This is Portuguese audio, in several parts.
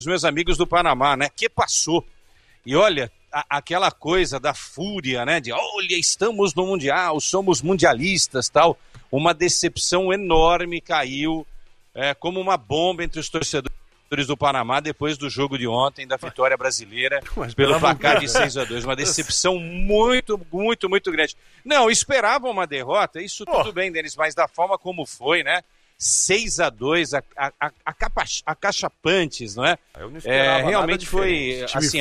meus amigos do Panamá, né? Que passou? E olha, aquela coisa da fúria, né? De, olha, estamos no Mundial, somos mundialistas, tal. Uma decepção enorme caiu como uma bomba entre os torcedores do Panamá depois do jogo de ontem, da vitória brasileira, pelo placar de 6-2. Uma decepção muito, muito, muito grande. Não, esperavam uma derrota, isso tudo bem deles, mas da forma como foi, né? 6-2, acachapantes, não é? Eu não esperava realmente nada foi assim,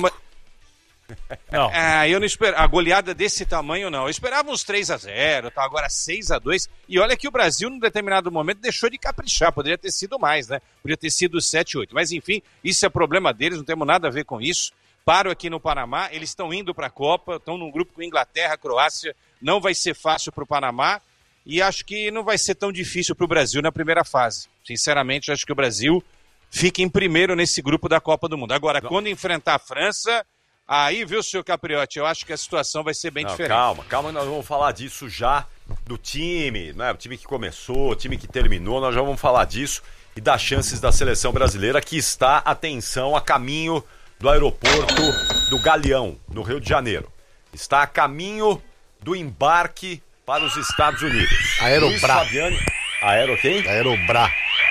Não. eu não espero a goleada desse tamanho, não. Eu esperava uns 3-0, tá? Agora 6-2. E olha que o Brasil, num determinado momento, deixou de caprichar. Poderia ter sido mais, né? Poderia ter sido 7-8. Mas enfim, isso é problema deles, não temos nada a ver com isso. Paro aqui no Panamá, eles estão indo para a Copa, estão num grupo com Inglaterra, Croácia. Não vai ser fácil para o Panamá. E acho que não vai ser tão difícil para o Brasil na primeira fase. Sinceramente, acho que o Brasil fica em primeiro nesse grupo da Copa do Mundo. Agora, quando enfrentar a França, aí, viu, senhor Capriotti, eu acho que a situação vai ser bem diferente. Calma, nós vamos falar disso já, do time, né? O time que começou, o time que terminou, nós já vamos falar disso e das chances da seleção brasileira que está, atenção, a caminho do aeroporto do Galeão, no Rio de Janeiro. Está a caminho do embarque para os Estados Unidos. Aerobra. Quem? Aerobra.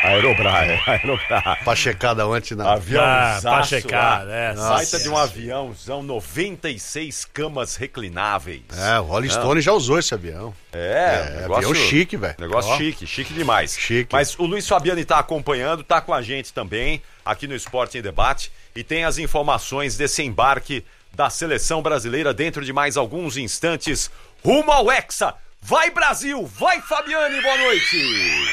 Aerobra. Pra checar da onde na... Aviãozaço. Pra checar, Baita de um aviãozão, 96 camas reclináveis. O Rolling Stone já usou esse avião. Negócio, avião chique, velho. Negócio chique demais. Chique. Mas o Luiz Fabiani tá acompanhando, tá com a gente também, aqui no Esporte em Debate, e tem as informações desse embarque da seleção brasileira dentro de mais alguns instantes, rumo ao Hexa. Vai, Brasil! Vai, Fabiani! Boa noite!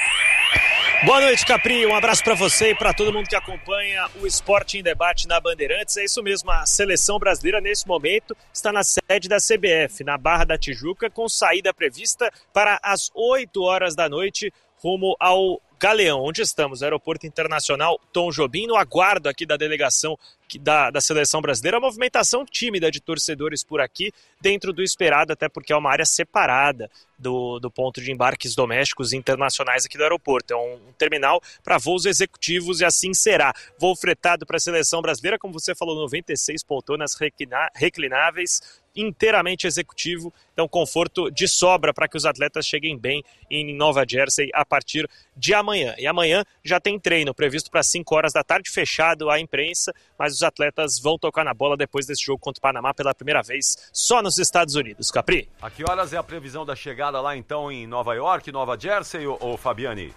Boa noite, Capri. Um abraço para você e para todo mundo que acompanha o Esporte em Debate na Bandeirantes. É isso mesmo, a seleção brasileira nesse momento está na sede da CBF, na Barra da Tijuca, com saída prevista para as 8 horas da noite, rumo ao Galeão, onde estamos, Aeroporto Internacional Tom Jobim, no aguardo aqui da delegação da seleção brasileira. A movimentação tímida de torcedores por aqui, dentro do esperado, até porque é uma área separada do ponto de embarques domésticos e internacionais aqui do aeroporto. É um terminal para voos executivos e assim será. Voo fretado para a seleção brasileira, como você falou, 96 poltronas reclináveis, inteiramente executivo, então conforto de sobra para que os atletas cheguem bem em Nova Jersey a partir de amanhã. E amanhã já tem treino previsto para 5 horas da tarde, fechado à imprensa, mas os atletas vão tocar na bola depois desse jogo contra o Panamá pela primeira vez, só nos Estados Unidos. Capri? A que horas é a previsão da chegada lá então em Nova York, Nova Jersey, ou Fabiani?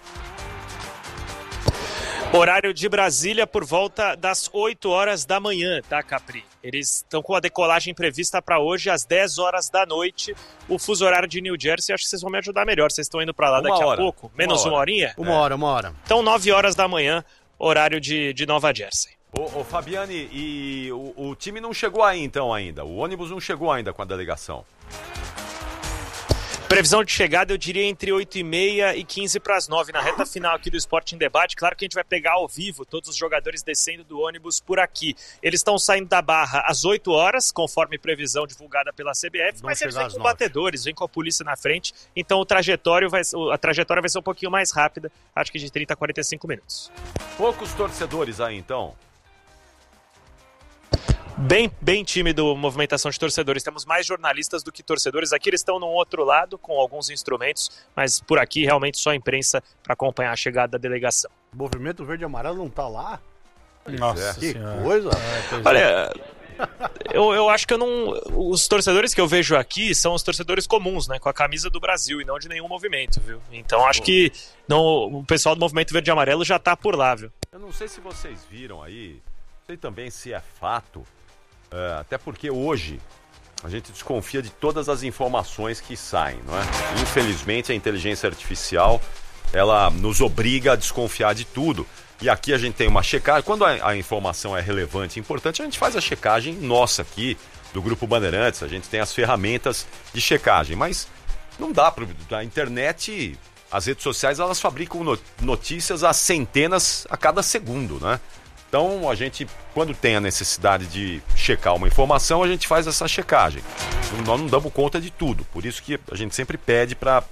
Horário de Brasília por volta das 8 horas da manhã, tá, Capri? Eles estão com a decolagem prevista para hoje às 10 horas da noite. O fuso horário de New Jersey, acho que vocês vão me ajudar melhor. Vocês estão indo para lá daqui a pouco? Menos uma horinha? Uma hora. Então 9 horas da manhã, horário de Nova Jersey. Ô Fabiani, e o time não chegou aí então ainda? O ônibus não chegou ainda com a delegação? Previsão de chegada, eu diria entre 8h30 e 15 para as 9, na reta final aqui do Esporte em Debate. Claro que a gente vai pegar ao vivo todos os jogadores descendo do ônibus por aqui. Eles estão saindo da Barra às 8 horas, conforme previsão divulgada pela CBF, mas eles vêm com batedores, vêm com a polícia na frente, então a trajetória vai ser um pouquinho mais rápida, acho que de 30 a 45 minutos. Poucos torcedores aí então? Bem tímido movimentação de torcedores. Temos mais jornalistas do que torcedores. Aqui eles estão no outro lado com alguns instrumentos, mas por aqui realmente só a imprensa para acompanhar a chegada da delegação. O movimento verde e amarelo não tá lá? Nossa, que coisa! Olha, eu acho que os torcedores que eu vejo aqui são os torcedores comuns, né, com a camisa do Brasil e não de nenhum movimento, viu? Então acho que o pessoal do movimento verde e amarelo já tá por lá, viu? Eu não sei se vocês viram aí, não sei também se é fato. Até porque hoje a gente desconfia de todas as informações que saem, não é? Infelizmente a inteligência artificial, ela nos obriga a desconfiar de tudo. E aqui a gente tem uma checagem, quando a informação é relevante e importante, a gente faz a checagem nossa aqui, do Grupo Bandeirantes, a gente tem as ferramentas de checagem, mas não dá a internet, as redes sociais, elas fabricam notícias a centenas a cada segundo, né? Então, a gente, quando tem a necessidade de checar uma informação, a gente faz essa checagem. Nós não damos conta de tudo, por isso que a gente sempre pede para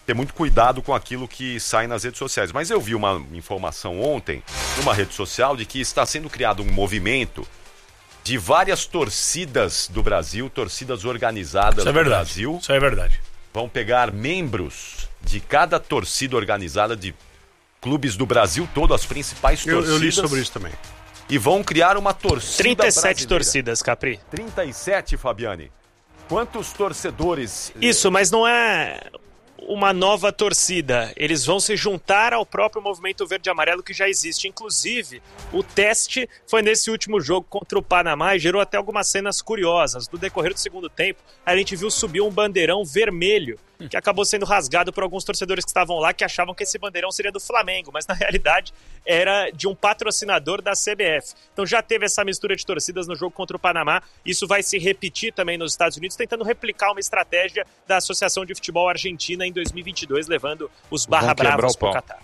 ter muito cuidado com aquilo que sai nas redes sociais. Mas eu vi uma informação ontem, numa rede social, de que está sendo criado um movimento de várias torcidas do Brasil, torcidas organizadas do Brasil. Isso é verdade. Vão pegar membros de cada torcida organizada de clubes do Brasil todo, as principais torcidas. Eu li sobre isso também. E vão criar uma torcida 37 brasileira. torcidas, Capri. 37, Fabiane. Quantos torcedores... Isso, mas não é uma nova torcida. Eles vão se juntar ao próprio movimento verde e amarelo que já existe. Inclusive, o teste foi nesse último jogo contra o Panamá e gerou até algumas cenas curiosas. No decorrer do segundo tempo, a gente viu subir um bandeirão vermelho que acabou sendo rasgado por alguns torcedores que estavam lá, que achavam que esse bandeirão seria do Flamengo, mas na realidade era de um patrocinador da CBF. Então já teve essa mistura de torcidas no jogo contra o Panamá. Isso vai se repetir também nos Estados Unidos, tentando replicar uma estratégia da Associação de Futebol Argentina em 2022, levando os barra bravos para o Catar.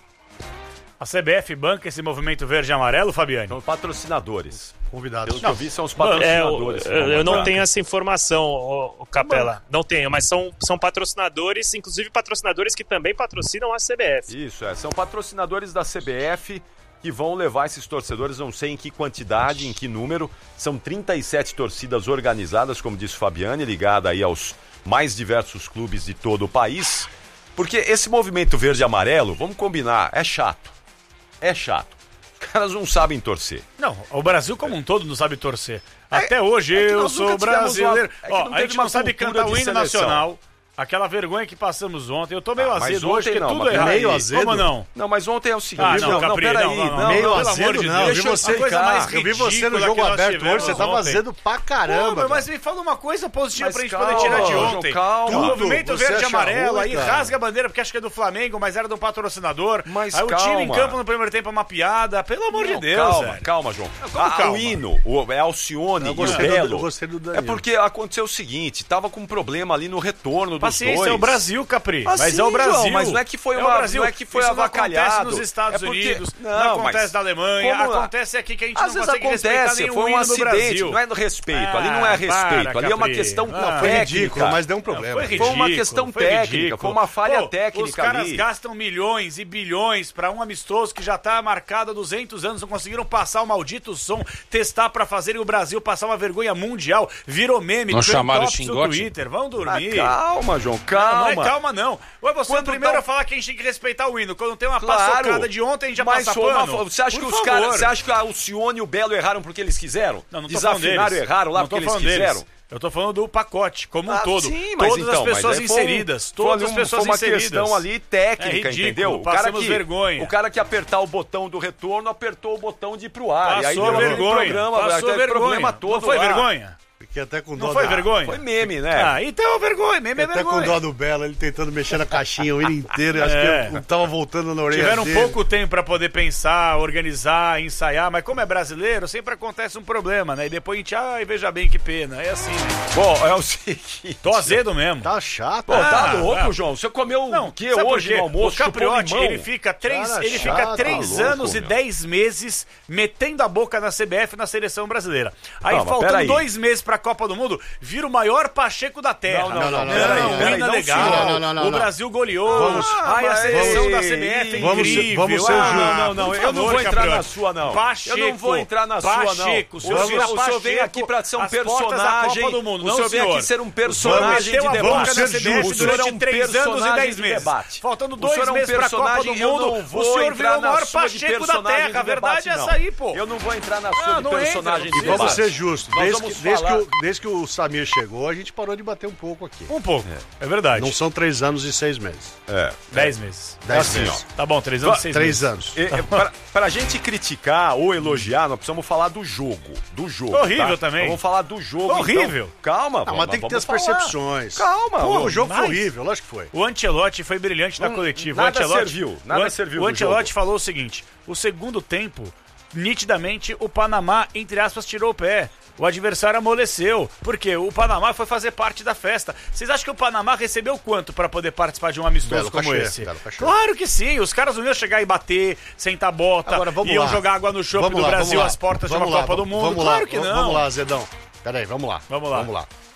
A CBF banca esse movimento verde e amarelo, Fabiane? São patrocinadores. Convidados. Pelo que eu vi, são os patrocinadores. Eu não tenho essa informação, o Capela. Não tenho, mas são patrocinadores, inclusive patrocinadores que também patrocinam a CBF. Isso, são patrocinadores da CBF que vão levar esses torcedores, não sei em que quantidade, em que número. São 37 torcidas organizadas, como disse o Fabiane, ligada aí aos mais diversos clubes de todo o país. Porque esse movimento verde e amarelo, vamos combinar, é chato. É chato. Os caras não sabem torcer. Não, o Brasil como um todo não sabe torcer. Até hoje eu sou brasileiro. A gente não sabe cantar o hino nacional. Aquela vergonha que passamos ontem. Eu tô meio azedo hoje, porque tudo errado. Meio azedo? Como não? Não, mas ontem é o seguinte. Peraí. Meio azedo não. Eu vi você, eu vi você no jogo aberto hoje, você tava azedo pra caramba. Mas me fala uma coisa positiva pra gente calma, poder tirar de ontem. Calma. O movimento Você verde e acha amarelo, ruim, aí cara? rasga a bandeira porque acho que é do Flamengo, mas era do patrocinador. Mas aí o time em calma. campo no primeiro tempo é uma piada. Pelo amor de Deus, velho. Calma, João. calma? O hino, é Alcione e o Belo. Eu gostei do Danilo. É porque aconteceu o seguinte, tava com um problema ali no retorno dos Paciência, dois. é o Brasil, Capri. Mas sim, é o Brasil. João, mas não é que foi o Brasil. não é que foi Isso avacalhado. Não acontece nos Estados Unidos, não acontece na Alemanha, acontece aqui que a gente às não vezes consegue respeitar acontece, nenhum foi um hino do acidente, Brasil. não é do respeito, ali não é respeito, ali é uma questão Foi ridículo, técnica. mas deu um problema. Foi uma questão técnica, foi uma falha técnica os caras ali. gastam milhões e bilhões pra um amistoso que já tá marcado há 200 anos, não conseguiram passar o maldito som, testar pra fazerem o Brasil passar uma vergonha mundial, virou meme, Não chamaram o no Xingote? Twitter, vão dormir. Calma, João, calma. Não é calma, não. Ué, você é o primeiro a falar que a gente tem que respeitar o hino. Quando tem uma paçocada de ontem, a gente já passa pano. Você acha que os caras, você acha que a Alcione e o Belo erraram porque eles quiseram? Não tô falando deles. Desafinaram, erraram lá Não tô porque eles falando quiseram? deles. Eu tô falando do pacote, como um todo. Sim, mas todas então, as pessoas mas inseridas. Foi Todas as pessoas uma inseridas. questão ali técnica, É ridículo, entendeu? passamos vergonha. O cara que apertar o botão do retorno, apertou o botão de ir pro ar. E aí Passou deu vergonha. aquele problema todo Não foi lá. vergonha? Fiquei até com dó. Não foi vergonha? Foi meme, né? Então é vergonha. Meme é Até vergonha. com dó do Belo, ele tentando mexer na caixinha o hino inteiro. Acho que eu tava voltando na orelha Tiveram dele. pouco tempo pra poder pensar, organizar, ensaiar, mas como é brasileiro, sempre acontece um problema, né? E depois a gente, veja bem que pena. É assim, né? Bom, é o seguinte. Tô azedo mesmo. Tá chato. Pô, tá Ah, louco, ah. João? Você comeu o quê sabe por hoje quê? no almoço? O Capriotti, Chupou limão? ele fica três Cara, anos louco, e meu. 10 meses metendo a boca na CBF e na seleção brasileira. Aí, Não, mas faltando peraí. 2 meses pra Copa do Mundo, vira o maior Pacheco da Terra. Não, peraí, o hino é não, legal. não, O Brasil goleou. Vamos- A seleção da mas- CBF é vamos ser- incrível. vamos ser justos. Não, por eu não favor, vou entrar Capriotti. na sua, não. Pacheco. Eu não vou entrar na sua, não. Pacheco. O senhor vem aqui pra ser um às portas da personagem. Copa do Mundo. O Não, senhor vem senhor. aqui ser um O personagem senhor de meteu a debate. boca na Vamos ser CBF justos. O senhor é durante um 3 anos e personagem 10 de meses. debate. Faltando O 2 senhor é um meses pra Copa do personagem, eu Mundo, não o vou senhor entrar virou o na maior sua de Pacheco da personagem Terra. de A verdade debate, é não. essa aí, pô. Eu não vou entrar na sua de não entra, personagem não de E vamos debate. ser justos. Nós Desde que o Samir chegou, a gente parou de bater um pouco aqui. Um pouco. É verdade. Não são 3 anos e 6 meses. 10 meses. 10 assim, meses. Tá bom, 3 anos e 6 3 meses. anos. Pra gente criticar ou elogiar, nós precisamos falar do jogo. Horrível tá? também. Vamos falar do jogo. Horrível. Então. Calma, Não, mas tem que ter as vamos falar. percepções. Calma, Pô, o jogo foi mas- horrível, lógico que foi. O Ancelotti foi brilhante na coletiva. nada O Ancelotti, serviu, nada serviu O do Ancelotti jogo. falou o seguinte: o segundo tempo, nitidamente, o Panamá, entre aspas, tirou o pé. O adversário amoleceu. Porque o Panamá foi fazer parte da festa. Vocês acham que o Panamá recebeu quanto pra poder participar de um amistoso Belo como cachê, esse? belo cachê. Claro que sim. Os caras não iam chegar e bater, sentar bota, Agora, vamos iam lá. jogar água no chope Vamos do lá, Brasil vamos lá. às portas de uma Vamos lá, Copa do Mundo. vamos claro lá, que não. Vamos lá, Zedão. Peraí, vamos lá. Vamos lá.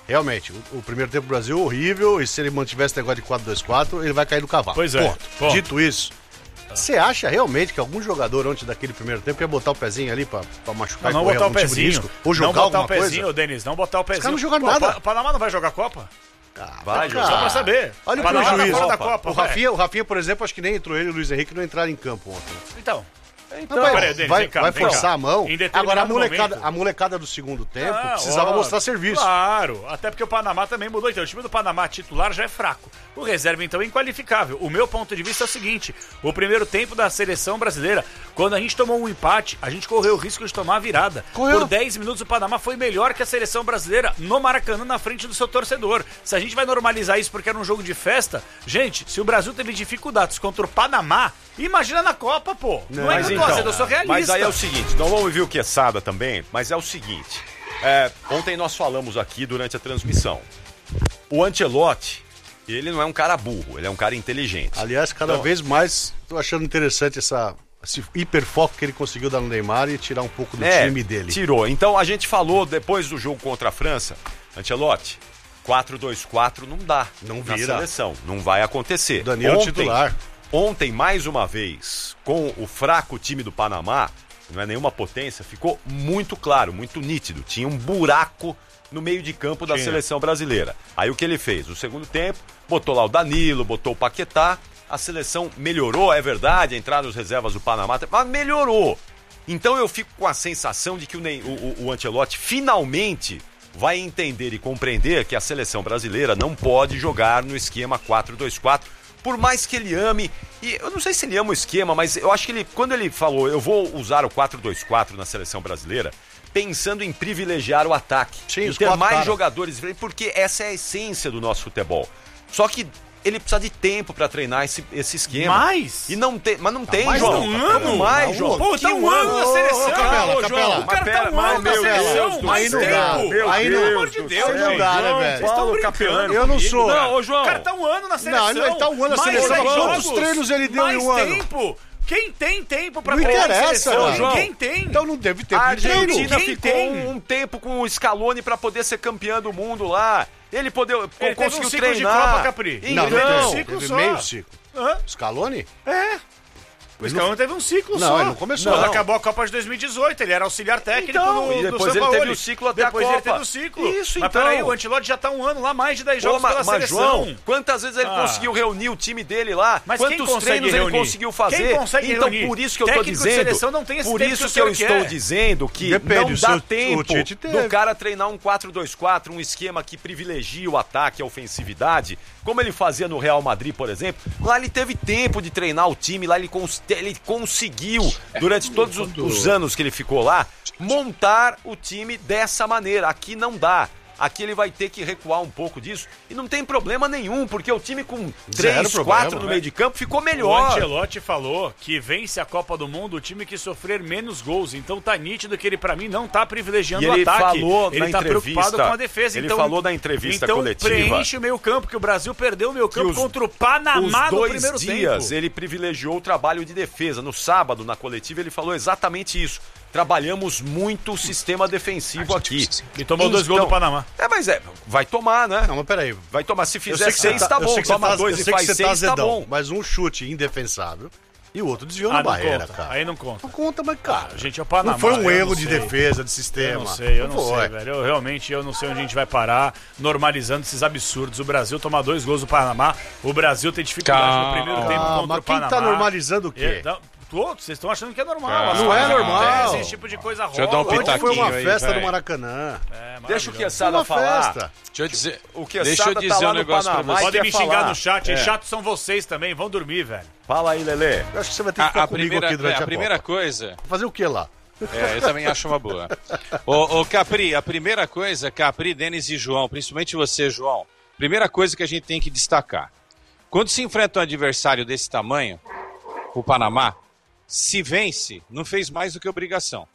realmente, o primeiro tempo do Brasil horrível, e se ele mantivesse esse negócio de 4-2-4, ele vai cair do cavalo. Pois é. Ponto. Dito isso, você acha realmente que algum jogador antes daquele primeiro tempo ia botar o pezinho ali pra machucar Não e correr botar o algum tipo de pezinho. risco? Ou jogar Não botar alguma o pezinho, coisa? Denis, não botar o pezinho. Os caras não jogam nada. O Panamá não vai jogar a Copa? Vai cara. Só pra saber. Olha o Panamá tá prejuízo. fora da Copa. O Rafinha, por exemplo, acho que nem entrou ele e o Luiz Henrique não entraram em campo ontem. Então. Não, vai, Denis, vai, vem cá, vai vem cá. forçar a mão. Em determinado Agora momento. a molecada do segundo tempo precisava mostrar serviço. Claro, até porque o Panamá também mudou. Então, o time do Panamá titular já é fraco. O reserva, então, é inqualificável. O meu ponto de vista é o seguinte: o primeiro tempo da seleção brasileira, quando a gente tomou um empate, a gente correu o risco de tomar a virada. Correu. Por 10 minutos, o Panamá foi melhor que a seleção brasileira no Maracanã, na frente do seu torcedor. Se a gente vai normalizar isso porque era um jogo de festa, gente, se o Brasil teve dificuldades contra o Panamá, imagina na Copa, pô. Não é que eu tô eu sou realista. Mas aí é o seguinte, não vamos ouvir o Quesada também, mas é o seguinte, ontem nós falamos aqui durante a transmissão, o Ancelotti, ele não é um cara burro, ele é um cara inteligente. Aliás, cada vez mais tô achando interessante esse hiperfoco que ele conseguiu dar no Neymar e tirar um pouco do time dele. Tirou. Então a gente falou depois do jogo contra a França, Ancelotti, 4-2-4 não dá Não na vira. seleção, não vai acontecer. Danilo titular. Ontem, mais uma vez, com o fraco time do Panamá, não é nenhuma potência, ficou muito claro, muito nítido. Tinha um buraco no meio de campo da seleção brasileira. Aí o que ele fez? No segundo tempo, botou lá o Danilo, botou o Paquetá, a seleção melhorou, é verdade, entraram as reservas do Panamá, mas melhorou. Então eu fico com a sensação de que o Ancelotti finalmente vai entender e compreender que a seleção brasileira não pode jogar no esquema 4-2-4, por mais que ele ame, e eu não sei se ele ama o esquema, mas eu acho que quando ele falou, eu vou usar o 4-2-4 na seleção brasileira, pensando em privilegiar o ataque, Sim, em os ter quatro mais caras. jogadores, porque essa é a essência do nosso futebol. Só que ele precisa de tempo pra treinar esse esquema. Mais? E não tem, mas não tem, mais João. um ano? Como mais, João? Pô, tá um ano na seleção. Capela, Ô, Capela. João, o cara tá um ano na meu seleção. Deus do Mais céu. tempo. Meu Aí Pelo não- amor de Deus, Aí não gente. dá, né, João, velho? Vocês estão Paulo brincando Capelano. Eu não comigo. sou. Não, ô, João. O cara tá um ano na seleção. Não, ele tá um ano na Mais seleção. 10 Quantos jogos. treinos ele deu mais em um ano? tempo. Quem tem tempo pra Não treinar na interessa, seleção? João. Quem tem? Então não teve A tempo de treino. Argentina Quem ficou tem? um tempo com o Scaloni pra poder ser campeão do mundo lá. Ele Ele teve conseguiu um ciclo de treinar. Copa, Capri. Então, Não, Teve um não ciclo teve só. meio ciclo. Hã? Scaloni? O Scaloni teve um ciclo Não, só. ele não começou. Quando Não. acabou a Copa de 2018, ele era auxiliar técnico Então, do e depois ele Sampaoli. teve o ciclo até a Depois ele Copa. teve o ciclo. Isso, mas então. peraí, o Ancelotti já tá um ano lá, mais de 10 jogos pela Mas, seleção. João, quantas vezes ele Ah. conseguiu reunir o time dele lá? Mas quem Quantos consegue treinos reunir? ele conseguiu fazer? Quem consegue então, reunir? por isso que eu tô Técnico de dizendo. seleção não tem esse por tempo isso que o que eu senhor estou quer. dizendo que Depende, não o dá seu- tempo o Tite teve. do cara treinar um 4-2-4, um esquema que privilegia o ataque, a ofensividade, como ele fazia no Real Madrid, por exemplo. Lá ele teve tempo de treinar o time, lá ele conseguiu, durante todos os anos que ele ficou lá, montar o time dessa maneira. Aqui não dá. Aqui ele vai ter que recuar um pouco disso. E não tem problema nenhum, porque o time com 3, 4 no meio de campo ficou O melhor. Ancelotti falou que vence a Copa do Mundo o time que sofrer menos gols. Então tá nítido que ele, pra mim, não tá privilegiando E o ele ataque. falou Ele na tá entrevista- preocupado com a defesa. ele Então, falou na entrevista então coletiva preenche o meio campo, que o Brasil perdeu o meio campo os- contra o Panamá Os no 2 primeiro dias tempo. ele privilegiou o trabalho de defesa. No sábado, na coletiva, ele falou exatamente isso. Trabalhamos muito o sistema defensivo aqui. E tomou 2 gols do Panamá. Mas vai tomar, né? Não, mas peraí. Vai tomar. Se Eu fizer sei que você 6, tá eu bom. sei que você Toma 2 eu e sei que faz você tá 6, tá azedão, bom. mas um chute indefensável e o outro desviou na não barreira, conta. cara. Aí não conta. Não conta, mas, cara. Gente, é o Panamá. não foi um eu erro não de sei. defesa, de sistema. Eu não sei, foi. velho. Eu realmente não sei onde a gente vai parar normalizando esses absurdos. O Brasil toma 2 gols do Panamá. O Brasil tem dificuldade no primeiro tempo contra mas o quem Panamá. tá normalizando o quê? Vocês estão achando que é normal. Cara, não é normal. Esse tipo de coisa rola. Deixa eu dar um Ontem foi uma pitaquinho aí, festa velho. no Maracanã. Deixa o Foi Quesada uma falar. festa. Deixa eu dizer, O Quesada deixa eu tá dizer lá um no negócio pra Panamá você. e Podem quer me xingar falar. no chat. Chatos são vocês também. Vão dormir, velho. Fala aí, Lelê. Eu acho que você vai ter que ficar comigo aqui durante a primeira Copa. coisa... Fazer o que lá? Eu também acho uma boa. Ô, Capri, a primeira coisa, Capri, Denis e João, principalmente você, João, primeira coisa que a gente tem que destacar. Quando se enfrenta um adversário desse tamanho, o Panamá, se vence, não fez mais do que obrigação.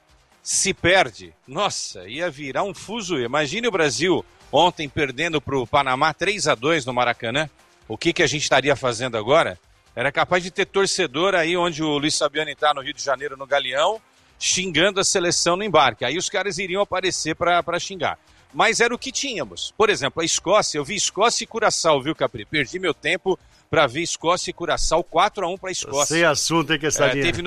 Se perde, nossa, ia virar um fuzuê. Imagine o Brasil ontem perdendo para o Panamá 3-2 no Maracanã. O que a gente estaria fazendo agora? Era capaz de ter torcedor aí onde o Luiz Fabiano está no Rio de Janeiro, no Galeão, xingando a seleção no embarque. Aí os caras iriam aparecer para xingar. mas era o que tínhamos. Por exemplo, a Escócia, eu vi Escócia e Curaçao, viu, Capri? Perdi meu tempo para ver Escócia e Curaçao, 4-1 para a Escócia. Sem assunto, hein, que essa linha. Teve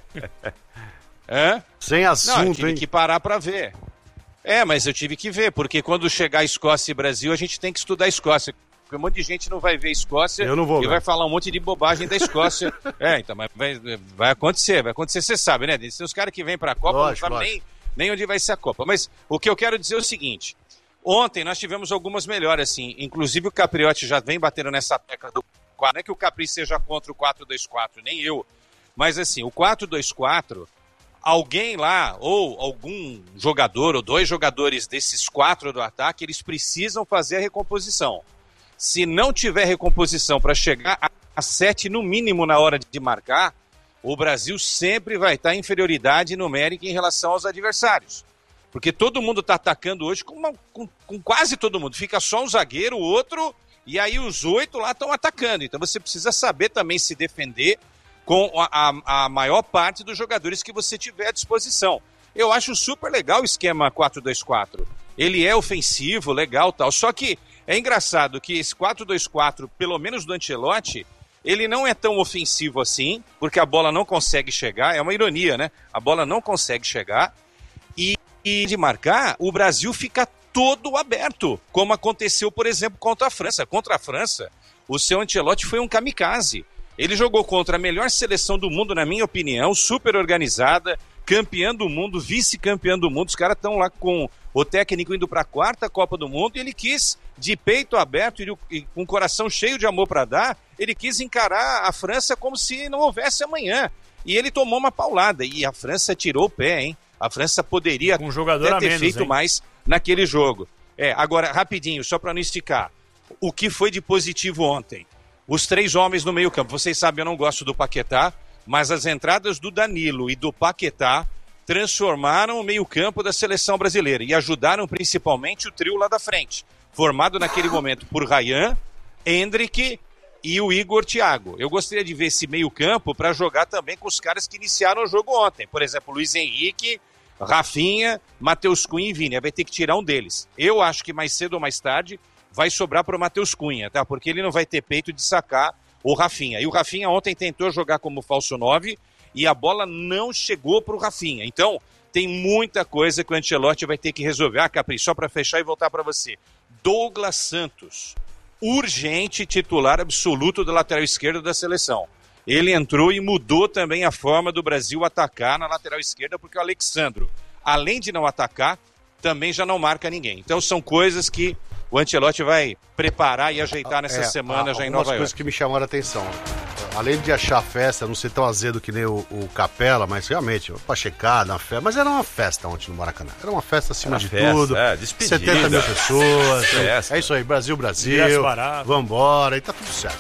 Sem assunto, Não, eu tive hein? que parar para ver. Mas eu tive que ver, porque quando chegar Escócia e Brasil, a gente tem que estudar a Escócia. Porque um monte de gente não vai ver a Escócia Eu não vou, e vai falar um monte de bobagem da Escócia. Então, mas vai acontecer, você sabe, né? Tem os caras que vêm para a Copa, Lógico, não sabem nem onde vai ser a Copa. Mas o que eu quero dizer é o seguinte, ontem nós tivemos algumas melhores, assim, inclusive o Capriotti já vem batendo nessa tecla do 4, não é que o Capri seja contra o 4-2-4, nem eu, mas assim, o 4-2-4, alguém lá, ou algum jogador, ou 2 jogadores desses 4 do ataque, eles precisam fazer a recomposição. Se não tiver recomposição para chegar a 7 no mínimo na hora de marcar, o Brasil sempre vai estar em inferioridade numérica em relação aos adversários. Porque todo mundo está atacando hoje com quase todo mundo. Fica só um zagueiro, o outro, e aí os 8 lá estão atacando. Então você precisa saber também se defender com a maior parte dos jogadores que você tiver à disposição. Eu acho super legal o esquema 4-2-4. Ele é ofensivo, legal tal. Só que é engraçado que esse 4-2-4, pelo menos do Ancelotti, ele não é tão ofensivo assim, porque a bola não consegue chegar. É uma ironia, né? A bola não consegue chegar. E de marcar, o Brasil fica todo aberto, como aconteceu, por exemplo, contra a França. Contra a França, o seu Ancelotti foi um kamikaze. Ele jogou contra a melhor seleção do mundo, na minha opinião, super organizada, campeã do mundo, vice-campeã do mundo. Os caras estão lá com o técnico indo para a 4ª Copa do Mundo e ele quis, de peito aberto e com o coração cheio de amor para dar, ele quis encarar a França como se não houvesse amanhã. E ele tomou uma paulada e a França tirou o pé, hein? A França poderia um jogador até ter menos, feito hein? mais naquele jogo. Agora, rapidinho, só para não esticar. O que foi de positivo ontem? Os 3 homens no meio campo. Vocês sabem, eu não gosto do Paquetá, mas as entradas do Danilo e do Paquetá transformaram o meio-campo da seleção brasileira e ajudaram principalmente o trio lá da frente, formado naquele momento por Ryan, Endrick e o Igor Thiago. Eu gostaria de ver esse meio-campo para jogar também com os caras que iniciaram o jogo ontem. Por exemplo, Luiz Henrique, Rafinha, Matheus Cunha e Vini. Vai ter que tirar um deles. Eu acho que mais cedo ou mais tarde vai sobrar para o Matheus Cunha, tá? Porque ele não vai ter peito de sacar o Rafinha. E o Rafinha ontem tentou jogar como falso 9 e a bola não chegou para o Rafinha. Então, tem muita coisa que o Ancelotti vai ter que resolver. Capri, só para fechar e voltar para você. Douglas Santos, urgente titular absoluto da lateral esquerda da seleção. Ele entrou e mudou também a forma do Brasil atacar na lateral esquerda, porque o Alexandro, além de não atacar, também já não marca ninguém. Então, são coisas que o Ancelotti vai preparar e ajeitar nessa semana já em Nova York. Algumas coisas que me chamaram a atenção. Além de achar a festa, não ser tão azedo que nem o Capela, mas realmente, pra checar na festa. Mas era uma festa ontem no Maracanã. Era uma festa acima de tudo. Despedida. 70 mil pessoas. Festa. É isso aí, Brasil. Vambora, e tá tudo certo.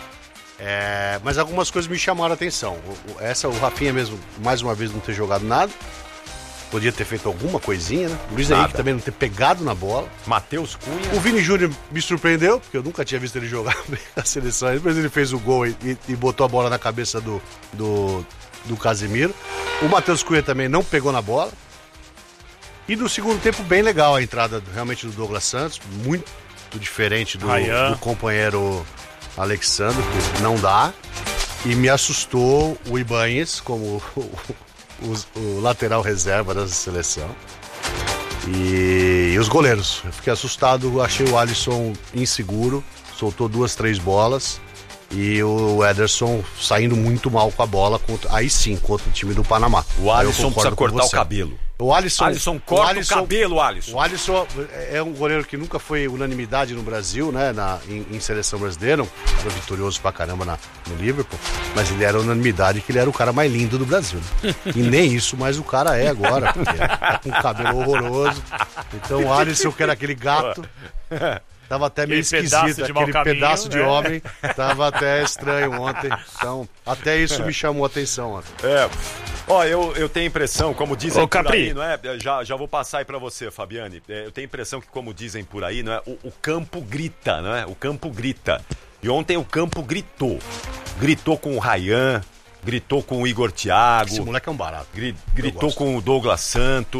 Mas algumas coisas me chamaram a atenção. O Rafinha mesmo, mais uma vez, não ter jogado nada. Podia ter feito alguma coisinha, né? O Luiz Henrique também não ter pegado na bola. Matheus Cunha. O Vini Júnior me surpreendeu, porque eu nunca tinha visto ele jogar na seleção. Depois ele fez o gol e botou a bola na cabeça do Casemiro. O Matheus Cunha também não pegou na bola. E no segundo tempo, bem legal a entrada realmente do Douglas Santos. Muito diferente do companheiro Alexandre, que não dá. E me assustou o Ibáñez como o lateral reserva da seleção. E os goleiros. Eu fiquei assustado, achei o Alisson inseguro, soltou 2, 3 bolas. E o Ederson saindo muito mal com a bola, aí sim, contra o time do Panamá. O Alisson precisa cortar o cabelo. O Alisson corta o cabelo, Alisson. O Alisson é um goleiro que nunca foi unanimidade no Brasil, né? Em seleção brasileira. Foi vitorioso pra caramba no Liverpool. Mas ele era unanimidade que ele era o cara mais lindo do Brasil. Né? E nem isso, mas o cara é agora. Porque tá com um cabelo horroroso. Então o Alisson, que era aquele gato, tava até meio esquisito. Aquele pedaço de homem. Tava até estranho ontem. Então, até isso me chamou a atenção ontem. Eu tenho a impressão, como dizem por Capri. aí, não é? Já vou passar aí pra você, Fabiane. Eu tenho a impressão que, como dizem por aí, não é? O campo grita, não é? O campo grita. E ontem o campo gritou. Gritou com o Ryan, gritou com o Igor Thiago. Esse moleque é um barato. Gritou com o Douglas Santos.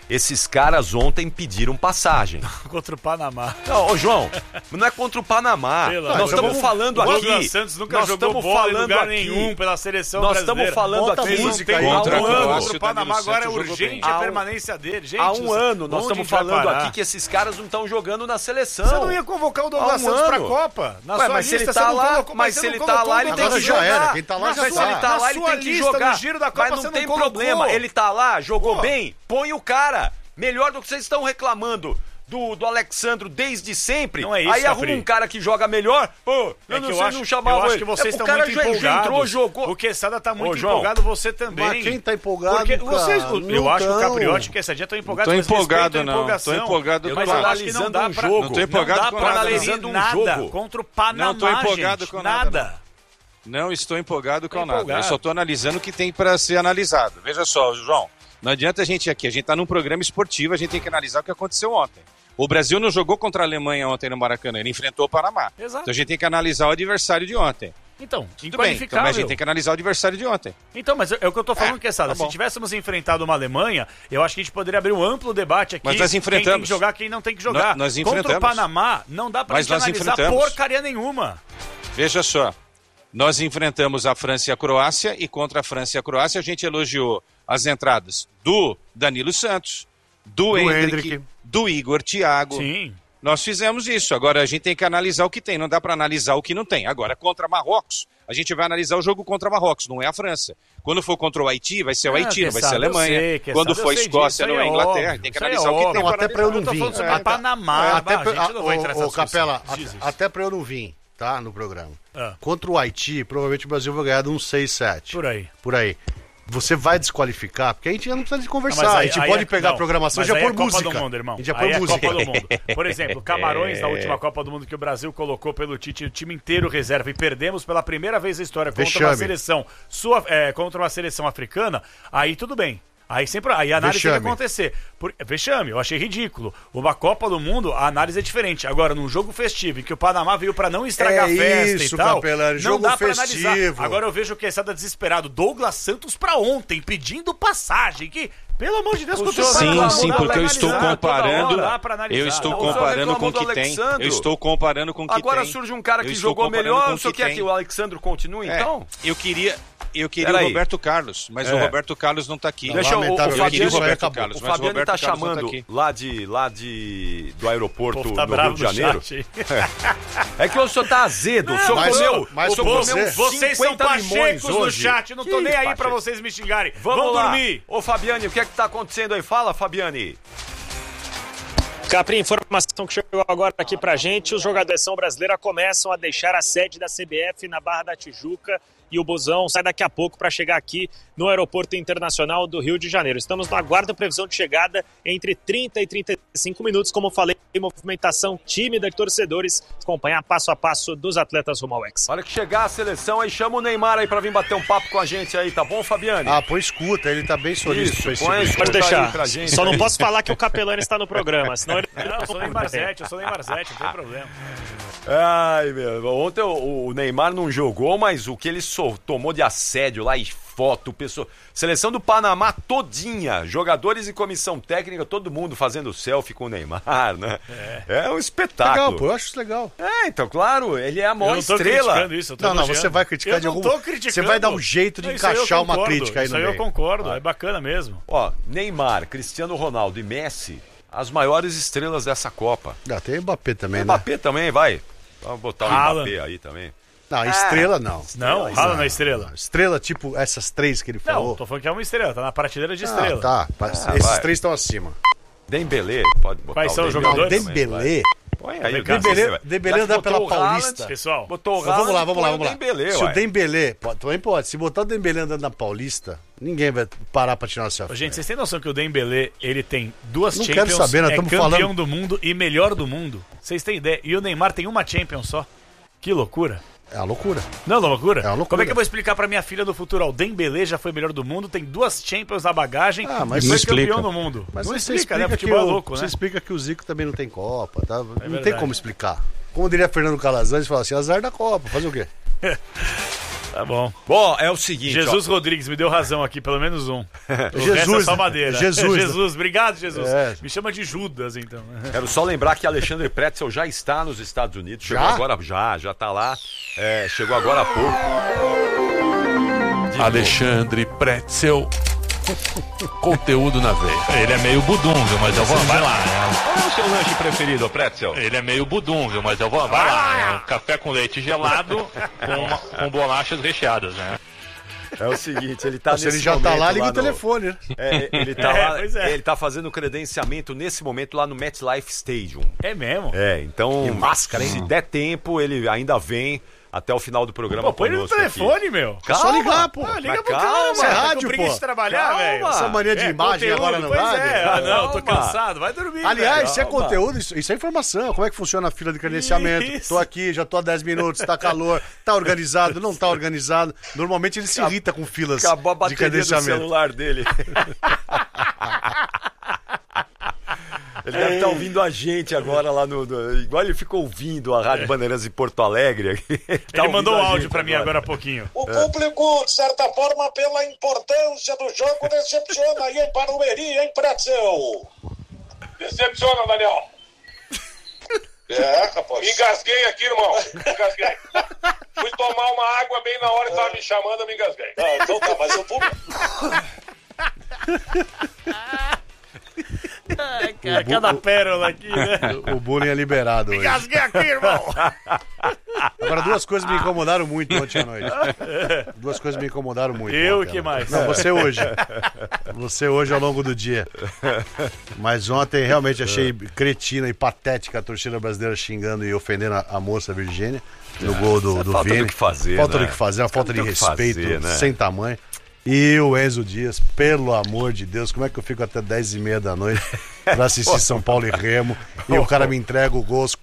Esses caras ontem pediram passagem. Contra o Panamá. Não, ô João, não é contra o Panamá. Nós estamos falando o aqui. Douglas Santos nunca jogou bola em lugar nenhum pela seleção brasileira. Nós estamos falando Bota aqui. música aí. Contra Contra o Panamá agora é urgente a permanência dele. Gente, há um ano nós estamos falando aqui que esses caras não estão jogando na seleção. Você não ia convocar o Douglas Santos pra Copa? Na sua mas se lista, ele tá você não lá, colocou, mas se ele tá colocou lá, o ele tem Douglas que já Santos. era. jogar. Quem tá lá Na já Mas se sua- ele tá na lá, ele sua tem que lista, jogar. no giro da Copa, Mas não você tem não problema. colocou. Ele tá lá, jogou Pô. bem, põe o cara. Melhor do que vocês estão reclamando do Alexandro desde sempre. Não é isso, Aí arruma Capri. um cara que joga melhor. Pô, É que eu sei, acho, não chamava eu acho ele. que vocês O estão cara muito já empolgados. entrou, jogou. O Quesada tá muito Ô, João, empolgado, você também. Mas quem tá empolgado, Porque cara? vocês, Não eu acho que o tão. Capriotti e o Quessadinha estão empolgados. Tô mas empolgado, respeita a não. empolgação. Tô empolgado Eu com mas nada. eu acho que não dá Um pra... jogo. Não tô empolgado não dá com pra nada, analisar não. nada jogo. contra o Panamá, Não tô empolgado gente. com nada, Não estou empolgado com nada. Eu só estou analisando o que tem para ser analisado. Veja só, João, não adianta a gente aqui, a gente está num programa esportivo, a gente tem que analisar o que aconteceu ontem. O Brasil não jogou contra a Alemanha ontem no Maracanã, ele enfrentou o Panamá. Exato. Então a gente tem que analisar o adversário de ontem. Então, Tudo bem, então, inqualificável. mas a gente tem que analisar o adversário de ontem. Então, mas é o que eu tô falando, Quesada. tá bom. Se tivéssemos enfrentado uma Alemanha, eu acho que a gente poderia abrir um amplo debate aqui. Mas nós enfrentamos. Quem tem que jogar, quem não tem que jogar. Nós Contra o enfrentamos. Panamá, não dá pra Mas gente nós analisar enfrentamos. porcaria nenhuma. Veja só, nós enfrentamos a França e a Croácia e contra a França e a Croácia a gente elogiou as entradas do Danilo Santos, do Endrick, do Igor Thiago. Sim. Nós fizemos isso. Agora a gente tem que analisar o que tem, não dá para analisar o que não tem. Agora, contra Marrocos, a gente vai analisar o jogo contra Marrocos, não é a França. Quando for contra o Haiti, vai ser o Haiti, não vai ser a Alemanha. Quando for a Escócia, não é a Inglaterra. Tem que analisar o que tem. Não, até para eu não Eu tô vir. falando sobre Panamá. Até a gente não vai entrar nessa discussão. Capela, Jesus. até para eu não vir, tá, no programa. Ah. Contra o Haiti, provavelmente o Brasil vai ganhar de uns 6-7. Por aí. Você vai desqualificar, porque a gente já não precisa de conversar. Não, mas a gente pode pegar a não, programação e mas já aí pôr é Copa música. do Mundo, irmão. A gente já Aí põe é música. Copa do Mundo. Por exemplo, Camarões, na última Copa do Mundo que o Brasil colocou pelo Tite o time inteiro reserva e perdemos pela primeira vez na história contra uma seleção contra uma seleção africana, aí tudo bem. Aí a análise tem que acontecer. Vexame, eu achei ridículo. Uma Copa do Mundo, a análise é diferente. Agora, num jogo festivo, em que o Panamá veio pra não estragar a festa isso, e tal, Capelano, não jogo dá pra festivo. analisar. Agora eu vejo o Quesada desesperado. Douglas Santos pra ontem, pedindo passagem. Que, pelo amor de Deus, Sim, porque eu estou comparando. Eu estou O senhor comparando com o reclamou que do tem. Alexandro. Eu estou comparando com o que tem. Agora surge um cara que Eu estou jogou comparando melhor, com o senhor que quer tem. que o Alexandro continue, então? Eu queria o Peraí. Roberto Carlos, mas o Roberto Carlos não está aqui. Deixa o Lamentavelmente, queria o isso aí Roberto acabou. Carlos, O mas o Fabiano Roberto tá Carlos não tá chamando aqui. do aeroporto O povo tá no bravo Rio de no Janeiro. chat. É que o senhor tá azedo. O senhor comeu. mas o senhor comeu Vocês são 50 limões pachecos no hoje. chat, não tô Que nem aí pacheco? pra vocês me xingarem. Vamos lá. dormir. Ô, Fabiane, o que é que tá acontecendo aí? Fala, Fabiane. Capri, informação que chegou agora aqui pra gente, os jogadores da seleção brasileira começam a deixar a sede da CBF na Barra da Tijuca e o busão sai daqui a pouco para chegar aqui no Aeroporto Internacional do Rio de Janeiro. Estamos no aguardo da previsão de chegada entre 30 e 35 minutos, como falei, movimentação tímida de torcedores, acompanhar passo a passo dos atletas rumo ao Hexa. Hora que chegar a seleção aí, chama o Neymar aí pra vir bater um papo com a gente aí, tá bom, Fabiane? Pô, escuta, ele tá bem solícito. Isso, põe Pode aí deixar, pra gente só não aí. posso falar que o Capelani está no programa, senão ele... Não, eu sou Neymar Zete, não tem problema. Ai, meu, ontem o Neymar não jogou, mas o que ele tomou de assédio lá e foto, pessoa, seleção do Panamá todinha, jogadores e comissão técnica, todo mundo fazendo selfie com o Neymar, né? É um espetáculo. Legal, pô, eu acho isso legal. Então, claro, ele é a Eu maior não tô estrela. criticando isso, eu tô Não, elogiando. você vai criticar Eu de não algum... tô criticando. Você vai dar um jeito de Isso aí eu encaixar uma concordo, crítica aí no Isso aí meio. eu concordo, é bacana mesmo. Ó, Neymar, Cristiano Ronaldo e Messi, as maiores estrelas dessa Copa. Tem Mbappé também, né? Mbappé também, vai. Vamos botar o Haaland. Mbappé aí também. Não, estrela não. Não, Haaland na estrela. Estrela, tipo essas três que ele Não, falou. tô falando que é uma estrela, tá na prateleira de estrela. Tá. Esses vai. três estão acima. Dembélé, pode botar Quais o são os Dembélé jogadores? também, Dembélé. Põe aí, Dembélé anda pela Paulista. Pessoal, Botou o Mas vamos lá, Haaland, vamos lá, põe vamos lá. o Dembélé, Se o ué. Dembélé, também pode, se botar o Dembélé andando na Paulista, ninguém vai parar pra tirar uma selfie. gente, vocês têm noção que o Dembélé, ele tem duas Não Champions, quero saber, nós é estamos campeão falando- do mundo e melhor do mundo? Vocês têm ideia? E o Neymar tem uma Champions só. Que loucura. É uma loucura. Não é uma loucura? É uma loucura. Como é que eu vou explicar pra minha filha do futuro? O Dembélé já foi melhor do mundo, tem duas Champions na bagagem mas e não foi campeão explica. do mundo. Mas não você explica, né? que Futebol é o- louco, você né? explica que o Zico também não tem Copa, tá? Não tem verdade. como explicar. Como diria Fernando Calazans, fala assim, azar da Copa, fazer o quê? Tá bom. Bom, é o seguinte... Jesus Rodrigues me deu razão aqui, pelo menos um. Jesus, é só madeira. Jesus. Obrigado, Jesus. É. Me chama de Judas, então. Quero só lembrar que Alexandre Pretzel já está nos Estados Unidos. Chegou agora, já tá lá. Chegou agora há pouco. Alexandre Pretzel. Conteúdo na veia. Ele é meio budunga, mas eu vou. Vai lá. Qual é o seu lanche preferido, Pretzel? Ele é meio budunga, mas eu vou. Vai lá. É um café com leite gelado com bolachas recheadas, né? É o seguinte, ele tá Se ele já tá lá, liga o telefone, né? Ele tá lá, pois é. ele tá fazendo credenciamento nesse momento lá no MetLife Stadium. É mesmo? Então, Que máscara, hein? se der tempo, ele ainda vem até o final do programa. Pô, põe ele no telefone, meu. É só ligar, pô. Liga pro calma, cara, isso é mano. rádio, Tá com preguiça pô. de trabalhar, Calma. velho. Essa mania de imagem conteúdo, agora no pois rádio. é. Não, tô Calma. cansado. Vai dormir, Aliás, velho. isso é conteúdo, isso é informação. Como é que funciona a fila de credenciamento? Isso. Tô aqui, já tô há 10 minutos, tá calor, tá organizado, não tá organizado. Normalmente ele se irrita com filas Acabou a de bateria do credenciamento. celular dele. Ele deve estar ouvindo a gente agora lá igual ele ficou ouvindo a Rádio Bandeirantes em Porto Alegre. Ele mandou um áudio pra mim agora há pouquinho. O público, de certa forma, pela importância do jogo, decepciona aí em Barueri, hein, Pretzel? Decepciona, Daniel. Rapaz. Engasguei aqui, irmão. Engasguei. Fui tomar uma água bem na hora que tava me chamando, eu me engasguei. Então tá, mas o público... Cara, cada pérola aqui, né? O bullying é liberado hoje. Engasguei aqui, irmão. Agora, duas coisas me incomodaram muito ontem à noite. Duas coisas me incomodaram muito. Eu ontem que à noite. mais? Não, você hoje. Você hoje ao longo do dia. Mas ontem realmente achei cretina e patética a torcida brasileira xingando e ofendendo a moça Virgínia no gol do falta Vini. do que fazer, Falta né? do que fazer, uma falta de Tem o que respeito fazer, né? sem tamanho. E o Enzo Dias, pelo amor de Deus, como é que eu fico até 10h30 da noite pra assistir São Paulo e Remo e o cara me entrega o gol aos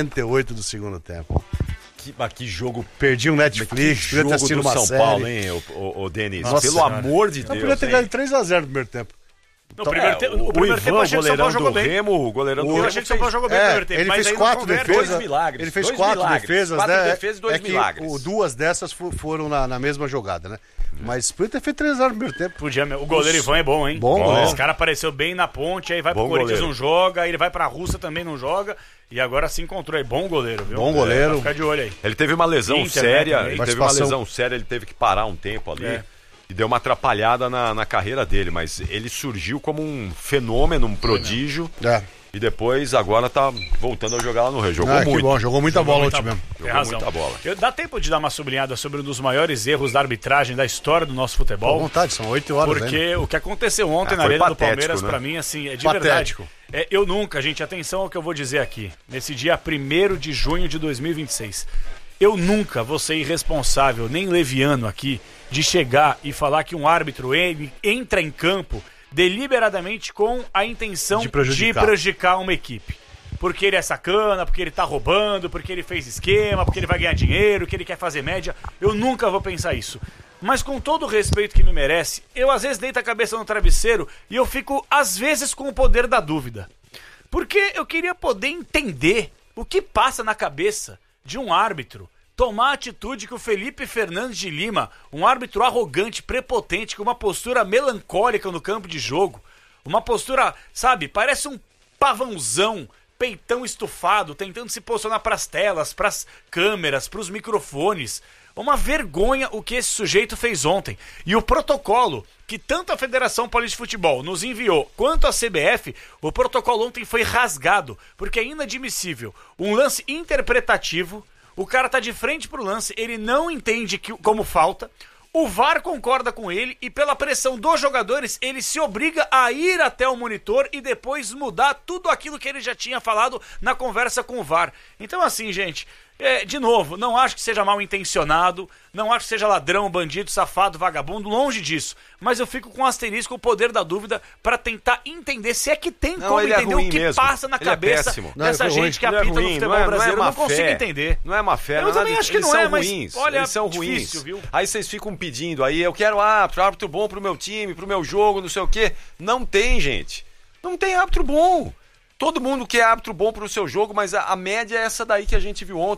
48 do segundo tempo? Que jogo. Perdi um Netflix, podia ter assistido do uma São série. Paulo, hein, o Denis? Nossa Pelo Senhora. amor de Eu Deus. podia ter hein? ganho 3x0 no primeiro tempo. No primeiro tempo, O tempo eu Ivan, achei que o São Paulo goleirão jogou do bem. Remo, o goleirão do Eu Remo. achei que o São Paulo jogou bem no primeiro tempo. Ele mas fez aí 4 não converte. defesas. Dois milagres, Ele fez dois 4 milagres. defesas, 4 né? defesas e 2 milagres. Duas dessas foram na mesma jogada, né? Mas podia ter feito 3x0 no primeiro tempo. Podia, meu. O goleiro Ivan é bom, hein? Bom goleiro. Esse cara apareceu bem na ponte, aí vai pro Bom Corinthians, goleiro. não joga, aí ele vai pra Rússia, também não joga, e agora se encontrou aí. Bom goleiro, viu? Bom goleiro. Vai ficar de olho aí. Ele teve uma lesão Inter, séria, né, ele teve uma lesão séria, ele teve que parar um tempo ali. E deu uma atrapalhada na carreira dele, mas ele surgiu como um fenômeno, um prodígio. E depois, agora tá voltando a jogar lá no Rio. Jogou Que muito. bom, jogou muita bola ontem mesmo. Tem Jogou razão. muita bola. Dá tempo de dar uma sublinhada sobre um dos maiores erros da arbitragem da história do nosso Com futebol? vontade, são 8 horas Porque ainda. o que aconteceu ontem na foi Arena do patético, Palmeiras, né? pra mim, assim, é de Patético. verdade. Eu nunca, gente, atenção ao que eu vou dizer aqui. Nesse dia 1º de junho de 2026. Eu nunca vou ser irresponsável, nem leviano aqui, de chegar e falar que um árbitro entra em campo deliberadamente com a intenção De prejudicar uma equipe. Porque ele é sacana, porque ele tá roubando, porque ele fez esquema, porque ele vai ganhar dinheiro, que ele quer fazer média. Eu nunca vou pensar isso. Mas com todo o respeito que me merece, eu às vezes deito a cabeça no travesseiro e eu fico, às vezes, com o poder da dúvida. Porque eu queria poder entender o que passa na cabeça de um árbitro tomar a atitude que o Felipe Fernandes de Lima, um árbitro arrogante, prepotente, com uma postura melancólica no campo de jogo, uma postura, sabe, parece um pavãozão, peitão estufado, tentando se posicionar pras telas, pras câmeras, pros microfones. Uma vergonha o que esse sujeito fez ontem. E o protocolo que tanto a Federação Paulista de Futebol nos enviou, quanto a CBF, o protocolo ontem foi rasgado, porque é inadmissível. Um lance interpretativo, o cara tá de frente pro lance, ele não entende como falta, o VAR concorda com ele e pela pressão dos jogadores, ele se obriga a ir até o monitor e depois mudar tudo aquilo que ele já tinha falado na conversa com o VAR. Então assim, gente, de novo, não acho que seja mal intencionado, não acho que seja ladrão, bandido, safado, vagabundo, longe disso. Mas eu fico com asterisco, o poder da dúvida, pra tentar entender se é que tem como entender o que passa na cabeça dessa gente que apita no futebol brasileiro. Eu não consigo entender. Não é má fé, eu também acho que não é, mas olha, eles são difícil, ruins. viu? Aí vocês ficam pedindo, aí eu quero árbitro bom pro meu time, pro meu jogo, não sei o quê. Não tem, gente. Não tem árbitro bom. Todo mundo quer árbitro bom pro seu jogo, mas a média é essa daí que a gente viu ontem.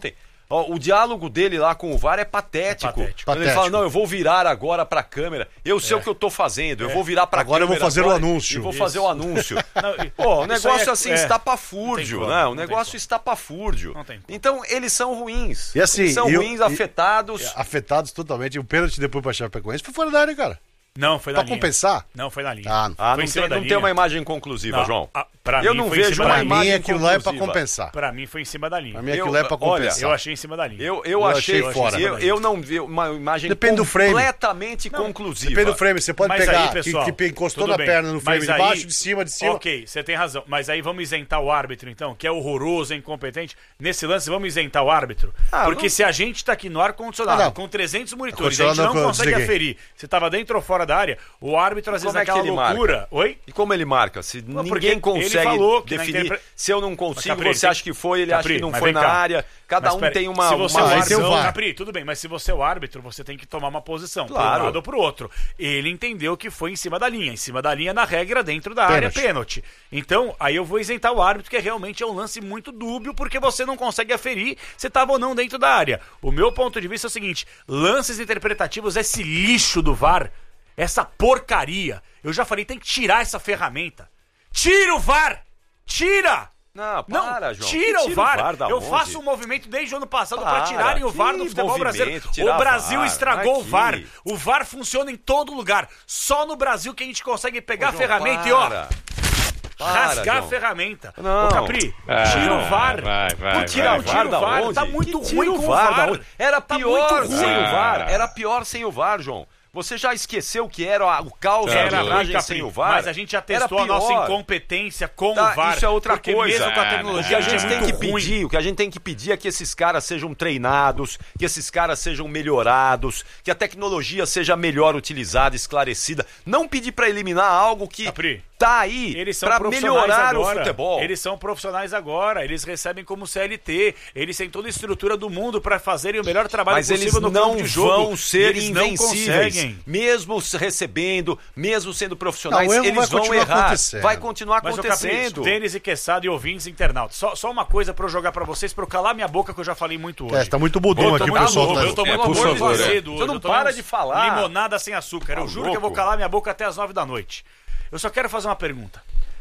Ó, o diálogo dele lá com o VAR é patético. Quando ele fala, não, eu vou virar agora pra câmera. Eu sei o que eu tô fazendo. Eu vou virar pra câmera. Agora eu vou fazer o anúncio. E vou fazer o anúncio. Pô, o negócio assim, estapafúrdio, né? O negócio estapafúrdio. Então, eles são ruins. E assim, eles são ruins, afetados. Afetados totalmente. O pênalti depois pra Chapecoense foi fora da área, cara. Não, foi na linha. Pra compensar? Não, foi na linha. Não tem uma imagem conclusiva, não, João. Pra eu mim não foi vejo uma imagem conclusiva. Aquilo lá é pra conclusiva. compensar. Pra mim foi em cima da linha. Pra mim aquilo lá é pra compensar. Eu achei em cima da linha. Eu achei fora. Eu não vi uma imagem Depende do frame. completamente conclusiva. Depende do frame. Você pode Mas pegar aí, pessoal, que encostou tudo na bem. perna no frame Mas de aí- baixo, de cima. Ok, você tem razão. Mas aí vamos isentar o árbitro, então, que é horroroso, é incompetente. Nesse lance, vamos isentar o árbitro. Porque se a gente tá aqui no ar-condicionado, com 300 monitores, a gente não consegue aferir se tava dentro ou fora da área, o árbitro, às vezes, Como é que naquela ele loucura... marca? Oi? E como ele marca? Se porque ninguém ele consegue falou que definir, se eu não consigo, Capri, você acha que foi, ele acha que não mas foi vem na cá. área, cada Mas um pera, tem uma... Se você é o Aí tem o árbitro, VAR. Capri, tudo bem, mas se você é o árbitro, você tem que tomar uma posição, Claro. para um lado ou pro outro. Ele entendeu que foi em cima da linha. Em cima da linha, na regra, dentro da área, pênalti. Então, aí eu vou isentar o árbitro, que realmente é um lance muito dúbio, porque você não consegue aferir se estava ou não dentro da área. O meu ponto de vista é o seguinte, lances interpretativos, esse lixo do VAR, essa porcaria, eu já falei, tem que tirar essa ferramenta. Tira o VAR! Tira! Não, para, João. Tira o VAR. da Eu onde? faço um movimento desde o ano passado para tirarem o VAR do que futebol brasileiro. movimento, tirar O Brasil VAR, estragou o aqui. VAR. O VAR funciona em todo lugar. Só no Brasil que a gente consegue pegar a João, ferramenta para. e, ó, Para, rasgar João. a ferramenta. Não. Ô, Capri, tira o VAR. Por tirar o VAR da onde? Tá muito Que ruim tira com o VAR. da onde? Era Tá pior muito ruim. sem o VAR. Era pior sem o VAR, João. Você já esqueceu que era o caos da Era arbitragem ruim, sem Capri, o VAR? mas a gente já testou a Era nossa pior. incompetência com Tá, o VAR. isso é outra porque coisa. mesmo com a O que tecnologia, a gente é tem muito que ruim. pedir, o que a gente tem que pedir é que esses caras sejam treinados, que esses caras sejam melhorados, que a tecnologia seja melhor utilizada, esclarecida. Não pedir pra eliminar algo que Capri, tá aí eles são pra profissionais melhorar agora. o futebol. Eles são profissionais agora, eles recebem como CLT, eles têm toda a estrutura do mundo para fazerem o melhor trabalho Mas possível eles no não campo de jogo. vão ser Eles não invencíveis. conseguem. Mesmo se recebendo, mesmo sendo profissionais, Não, o erro eles vai vão continuar errar. acontecendo. Vai continuar Mas, acontecendo. Denis e Quesada e ouvintes internautas, só uma coisa para eu jogar para vocês, para eu calar minha boca, que eu já falei muito hoje. Tá muito budão aqui o pessoal. Louco, eu tô muito por favor, azedo hoje. Você não eu tô para uns de falar. Limonada sem açúcar. Eu juro que eu vou calar minha boca até as 9 da noite. Eu só quero fazer uma pergunta.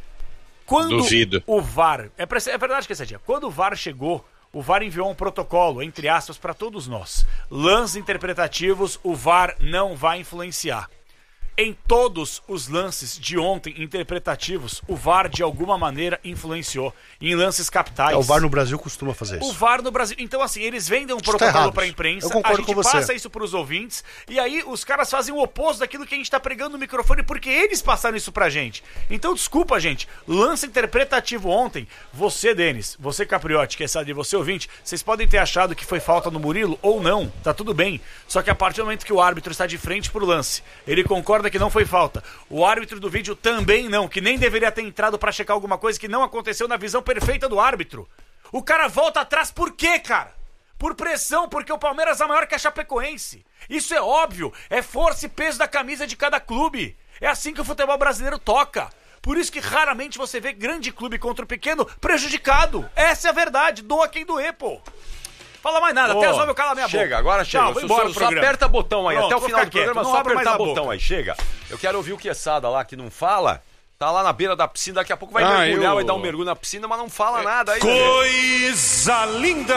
Quando Duvido. o VAR... É verdade, Quessadinha. Quando o VAR chegou, o VAR enviou um protocolo, entre aspas, para todos nós. Lances interpretativos, o VAR não vai influenciar. Em todos os lances de ontem interpretativos, o VAR de alguma maneira influenciou. Em lances capitais. O VAR no Brasil costuma fazer O isso. VAR no Brasil. Então, assim, eles vendem um Está protocolo errado. pra imprensa, Eu concordo a gente com você. passa isso pros ouvintes, e aí os caras fazem o oposto daquilo que a gente tá pregando no microfone, porque eles passaram isso pra gente. Então, desculpa, gente. Lance interpretativo ontem. Você, Denis, você, Capriotti, que é sabe, você, ouvinte, vocês podem ter achado que foi falta no Murilo ou não. Tá tudo bem. Só que a partir do momento que o árbitro está de frente pro lance, ele concorda que não foi falta. O árbitro do vídeo também não, que nem deveria ter entrado pra checar alguma coisa que não aconteceu na visão perfeita do árbitro. O cara volta atrás por quê, cara? Por pressão, porque o Palmeiras é maior que a Chapecoense. Isso é óbvio, é força e peso da camisa de cada clube. É assim que o futebol brasileiro toca. Por isso que raramente você vê grande clube contra o pequeno prejudicado. Essa é a verdade, doa quem doer, pô. Fala mais nada, até as 9 eu calo a minha boca. Chega, agora chega. Tchau, vou embora do Só programa. aperta botão aí, Pronto, até o vou final ficar do programa, quieto, não só abro mais apertar a botão boca. aí, chega. Eu quero ouvir o Quesada lá, que não fala. Tá lá na beira da piscina, daqui a pouco vai Ah, mergulhar, eu- vai dar um mergulho na piscina, mas não fala nada aí. Coisa linda!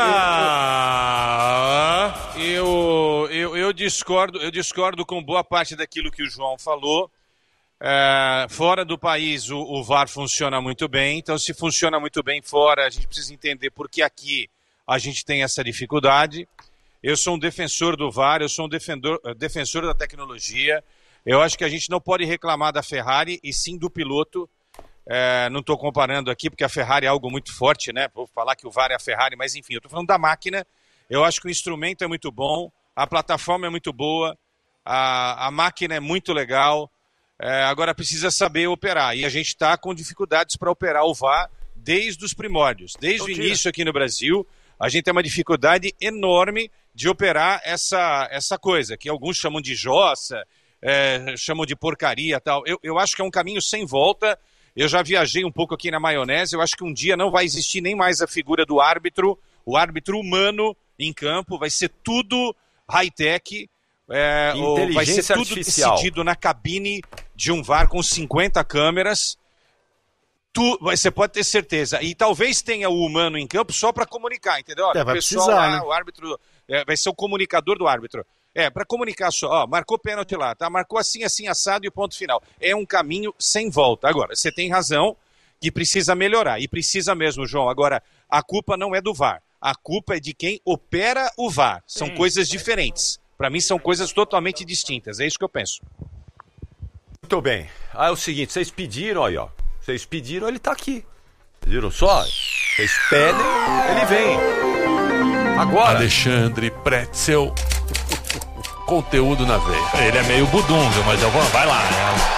Eu discordo com boa parte daquilo que o João falou. Fora do país o VAR funciona muito bem, então se funciona muito bem fora, a gente precisa entender por que aqui a gente tem essa dificuldade. Eu sou um defensor do VAR, eu sou um defensor da tecnologia. Eu acho que a gente não pode reclamar da Ferrari e sim do piloto. Não estou comparando aqui porque a Ferrari é algo muito forte, né? Vou falar que o VAR é a Ferrari, mas enfim, eu estou falando da máquina. Eu acho que o instrumento é muito bom, a plataforma é muito boa, a máquina é muito legal. Agora precisa saber operar. E a gente está com dificuldades para operar o VAR desde os primórdios. Desde o início aqui no Brasil, a gente tem uma dificuldade enorme de operar essa coisa, que alguns chamam de jossa, chamam de porcaria e tal. Eu acho que é um caminho sem volta. Eu já viajei um pouco aqui na maionese. Eu acho que um dia não vai existir nem mais a figura do árbitro, o árbitro humano em campo, vai ser tudo high-tech, vai ser tudo artificial. decidido na cabine de um VAR com 50 câmeras. Você pode ter certeza. E talvez tenha o humano em campo só para comunicar, entendeu? Olha, vai o pessoal precisar, lá, né? o árbitro vai ser o comunicador do árbitro. Para comunicar só, ó, marcou pênalti lá, tá? Marcou assim, assim, assado e o ponto final. É um caminho sem volta. Agora, você tem razão que precisa melhorar. E precisa mesmo, João. Agora, a culpa não é do VAR. A culpa é de quem opera o VAR. São coisas diferentes. Para mim, são coisas totalmente distintas. É isso que eu penso. Muito bem. É o seguinte, vocês pediram aí, ó. Vocês pediram, ele tá aqui. Viram só? Vocês pedem, ele vem. Agora. Alexandre Pretzel. Conteúdo na veia. Ele é meio budum, viu? Mas eu vou. Vai lá,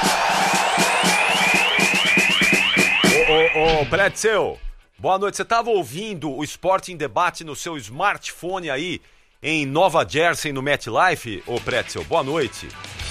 Ô, Pretzel, boa noite. Você tava ouvindo o Esporte em Debate no seu smartphone aí em Nova Jersey, no MetLife? Ô, Pretzel, boa noite.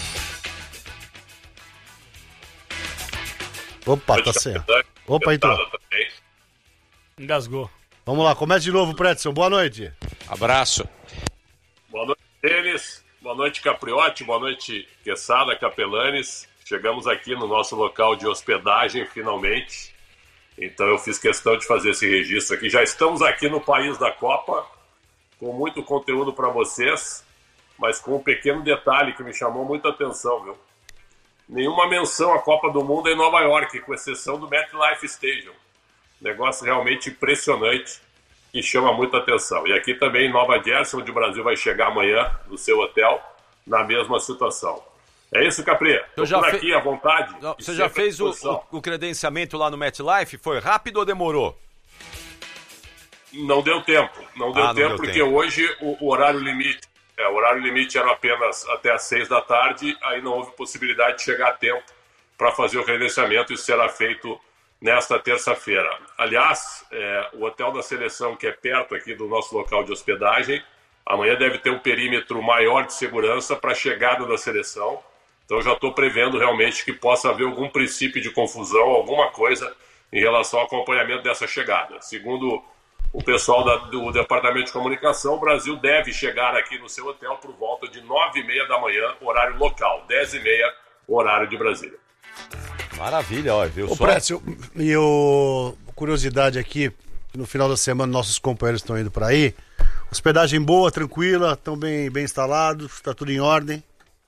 Opa, tá certo. Opa, entrou. Engasgou. Vamos lá, começa de novo, Pretzel. Boa noite. Abraço. Boa noite, Denis. Boa noite, Capriotti. Boa noite, Quesada, Capelanes. Chegamos aqui no nosso local de hospedagem, finalmente. Então eu fiz questão de fazer esse registro aqui. Já estamos aqui no país da Copa, com muito conteúdo para vocês, mas com um pequeno detalhe que me chamou muita atenção, viu? Nenhuma menção à Copa do Mundo em Nova York, com exceção do MetLife Stadium. Negócio realmente impressionante que chama muita atenção. E aqui também em Nova Jersey, onde o Brasil vai chegar amanhã no seu hotel, na mesma situação. É isso, Capri? Estou por aqui à vontade. Você já fez o credenciamento lá no MetLife? Foi rápido ou demorou? Não deu tempo. Não deu tempo porque hoje o horário limite... o horário limite era apenas até às 6 da tarde, aí não houve possibilidade de chegar a tempo para fazer o credenciamento. Isso será feito nesta terça-feira. Aliás, o hotel da seleção, que é perto aqui do nosso local de hospedagem, amanhã deve ter um perímetro maior de segurança para a chegada da seleção. Então já estou prevendo realmente que possa haver algum princípio de confusão, alguma coisa em relação ao acompanhamento dessa chegada. Segundo o pessoal do Departamento de Comunicação, o Brasil deve chegar aqui no seu hotel por volta de 9h30 da manhã, horário local, 10h30, horário de Brasília. Maravilha, ó, viu só? Précio, curiosidade aqui, no final da semana nossos companheiros estão indo para aí, hospedagem boa, tranquila, estão bem instalados, está tudo em ordem?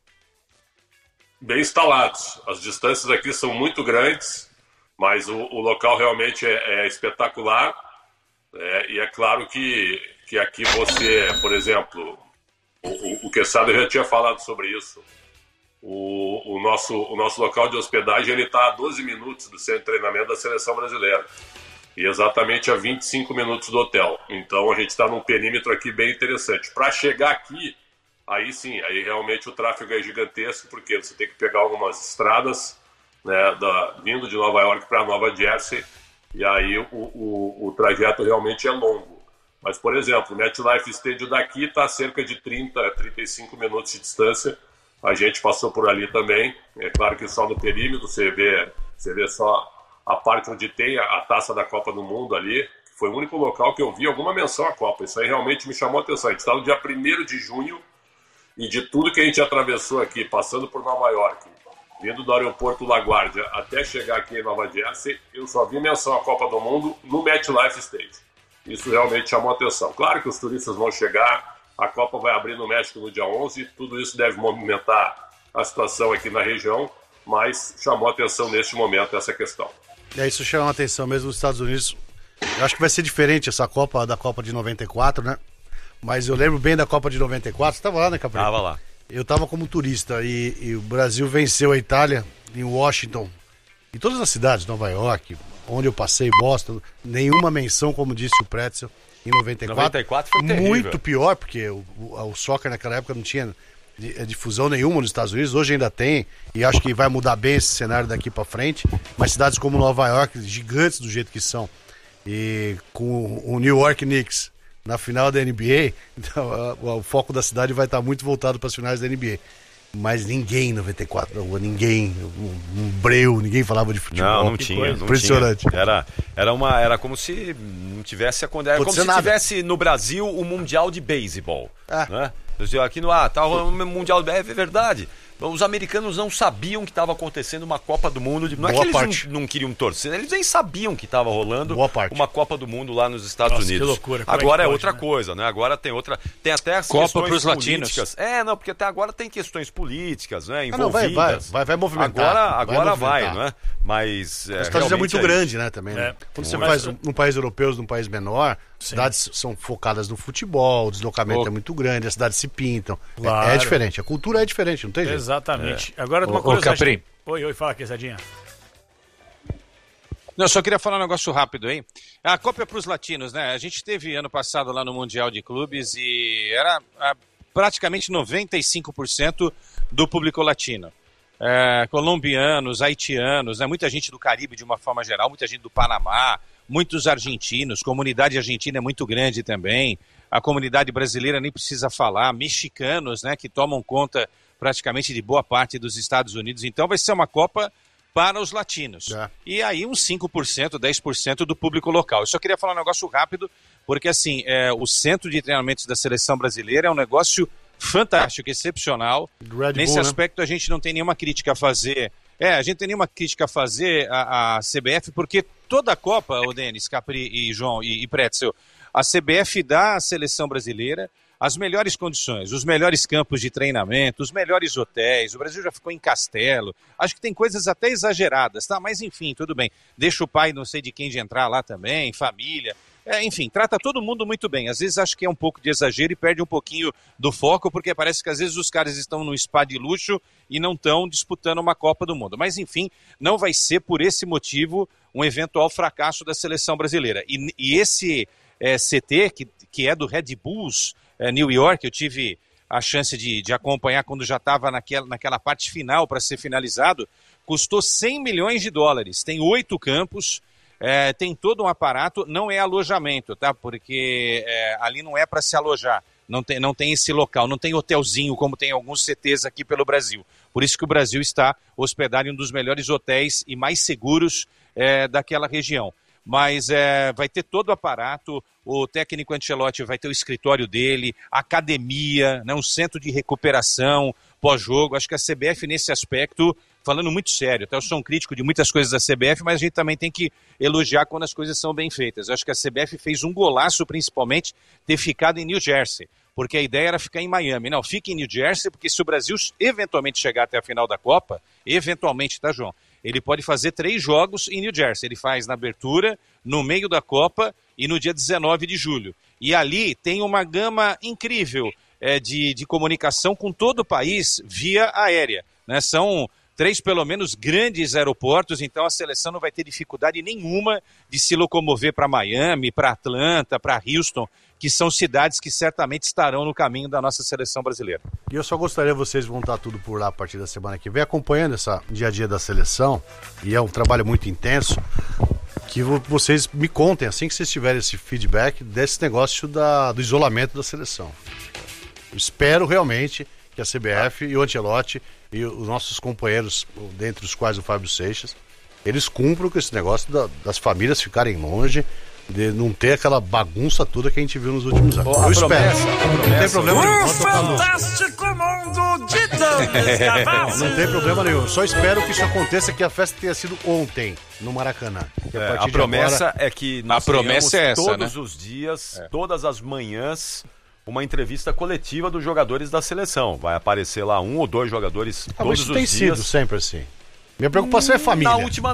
Bem instalados, as distâncias aqui são muito grandes, mas o local realmente é espetacular. E é claro que aqui você, por exemplo, o Quesada já tinha falado sobre isso. O nosso local de hospedagem está a 12 minutos do centro de treinamento da seleção brasileira e exatamente a 25 minutos do hotel. Então a gente está num perímetro aqui bem interessante. Para chegar aqui, aí sim, aí realmente o tráfego é gigantesco, porque você tem que pegar algumas estradas, né, vindo de Nova York para Nova Jersey. E aí o trajeto realmente é longo. Mas, por exemplo, o MetLife Stadium daqui está a cerca de 30 a 35 minutos de distância. A gente passou por ali também. É claro que só no perímetro você vê só a parte onde tem a taça da Copa do Mundo ali. Foi o único local que eu vi alguma menção à Copa. Isso aí realmente me chamou a atenção. A gente está no dia 1º de junho e de tudo que a gente atravessou aqui, passando por Nova York, vindo do aeroporto LaGuardia até chegar aqui em Nova Jersey, eu só vi menção à Copa do Mundo no MetLife Stadium. Isso realmente chamou a atenção. Claro que os turistas vão chegar, a Copa vai abrir no México no dia 11, tudo isso deve movimentar a situação aqui na região, mas chamou a atenção neste momento essa questão. Isso chama a atenção mesmo nos Estados Unidos. Eu acho que vai ser diferente essa Copa da Copa de 94, né? Mas eu lembro bem da Copa de 94, você estava lá, né, Capri? Tava lá. Eu estava como turista e o Brasil venceu a Itália em Washington, em todas as cidades, Nova York, onde eu passei, Boston, nenhuma menção, como disse o Pretzel, em 94. 94 foi terrível. Muito pior, porque o soccer naquela época não tinha difusão nenhuma nos Estados Unidos, hoje ainda tem, e acho que vai mudar bem esse cenário daqui para frente, mas cidades como Nova York, gigantes do jeito que são, e com o New York Knicks na final da NBA, então, o foco da cidade vai estar muito voltado para as finais da NBA. Mas ninguém em 94 na rua, ninguém, um breu, ninguém falava de futebol. Não tinha. Impressionante. Era como se não tivesse acontecido. Era como se tivesse no Brasil o Mundial de Beisebol. Né? Aqui tá o Mundial de Beisebol, é verdade. Os americanos não sabiam que estava acontecendo uma Copa do Mundo. Não é que eles não queriam torcer, eles nem sabiam que estava rolando uma Copa do Mundo lá nos Estados Unidos. Que loucura. Agora é outra coisa, né? Agora tem outra. Tem até as Copa questões políticas. Porque até agora tem questões políticas, né? Envolvidas. Vai movimentar. Agora vai, não é? Mas. Os Estados Unidos é muito grande, né? Também. Né? Quando você faz num país europeu, num país menor, cidades são focadas no futebol, o deslocamento é muito grande, as cidades se pintam. Claro. É diferente, a cultura é diferente, não tem jeito. Exatamente. Agora, uma coisa. Capri. Oi, fala, Quesadinha. Não, eu só queria falar um negócio rápido aí. A Copa é para os latinos, né? A gente teve ano passado lá no Mundial de Clubes e era praticamente 95% do público latino. Colombianos, haitianos, né? Muita gente do Caribe de uma forma geral, muita gente do Panamá, muitos argentinos, comunidade argentina é muito grande também, a comunidade brasileira nem precisa falar, mexicanos, né, que tomam conta praticamente de boa parte dos Estados Unidos, então vai ser uma Copa para os latinos. E aí uns 5%, 10% do público local. Eu só queria falar um negócio rápido, porque assim, o centro de treinamentos da seleção brasileira é um negócio fantástico, excepcional. Nesse aspecto a gente não tem nenhuma crítica a fazer. A gente tem nenhuma crítica a fazer à CBF, porque toda a Copa, o Denis, Capri e João e Pretzel, a CBF dá à seleção brasileira as melhores condições, os melhores campos de treinamento, os melhores hotéis. O Brasil já ficou em Castelo. Acho que tem coisas até exageradas, tá? Mas enfim, tudo bem. Deixa o pai não sei de quem de entrar lá também, família. Enfim, trata todo mundo muito bem. Às vezes acho que é um pouco de exagero e perde um pouquinho do foco, porque parece que às vezes os caras estão num spa de luxo e não estão disputando uma Copa do Mundo. Mas enfim, não vai ser por esse motivo um eventual fracasso da seleção brasileira. E esse CT, que é do Red Bulls New York, eu tive a chance de acompanhar quando já estava naquela parte final para ser finalizado, custou $100 milhões. Tem 8 campos. Tem todo um aparato, não é alojamento, tá? Porque ali não é para se alojar, não tem esse local, não tem hotelzinho como tem alguns CTs aqui pelo Brasil. Por isso que o Brasil está hospedado em um dos melhores hotéis e mais seguros daquela região. Mas vai ter todo o aparato, o técnico Ancelotti vai ter o escritório dele, academia, né, um centro de recuperação pós-jogo. Acho que a CBF nesse aspecto, falando muito sério, eu sou um crítico de muitas coisas da CBF, mas a gente também tem que elogiar quando as coisas são bem feitas. Eu acho que a CBF fez um golaço, principalmente, ter ficado em New Jersey, porque a ideia era ficar em Miami. Não, fique em New Jersey, porque se o Brasil eventualmente chegar até a final da Copa, eventualmente, tá, João? Ele pode fazer 3 jogos em New Jersey. Ele faz na abertura, no meio da Copa e no dia 19 de julho. E ali tem uma gama incrível de comunicação com todo o país via aérea, né? São 3, pelo menos, grandes aeroportos, então a seleção não vai ter dificuldade nenhuma de se locomover para Miami, para Atlanta, para Houston, que são cidades que certamente estarão no caminho da nossa seleção brasileira. E eu só gostaria, vocês vão estar tudo por lá a partir da semana que vem, acompanhando esse dia a dia da seleção, e é um trabalho muito intenso, que vocês me contem, assim que vocês tiverem esse feedback, desse negócio do isolamento da seleção. Eu espero realmente que a CBF e o Ancelotti e os nossos companheiros, dentre os quais o Fábio Seixas, eles cumpram com esse negócio das famílias ficarem longe, de não ter aquela bagunça toda que a gente viu nos últimos anos. Eu espero. Não tem problema nenhum. Fantástico mundo de Douglas. Não tem problema nenhum. Só espero que isso aconteça, que a festa tenha sido ontem, no Maracanã. A promessa agora... é que nós tenhamos todos os dias, todas as manhãs, uma entrevista coletiva dos jogadores da seleção. Vai aparecer lá 1 ou 2 jogadores todos os dias. Tem sido sempre assim. Minha preocupação é família. Na última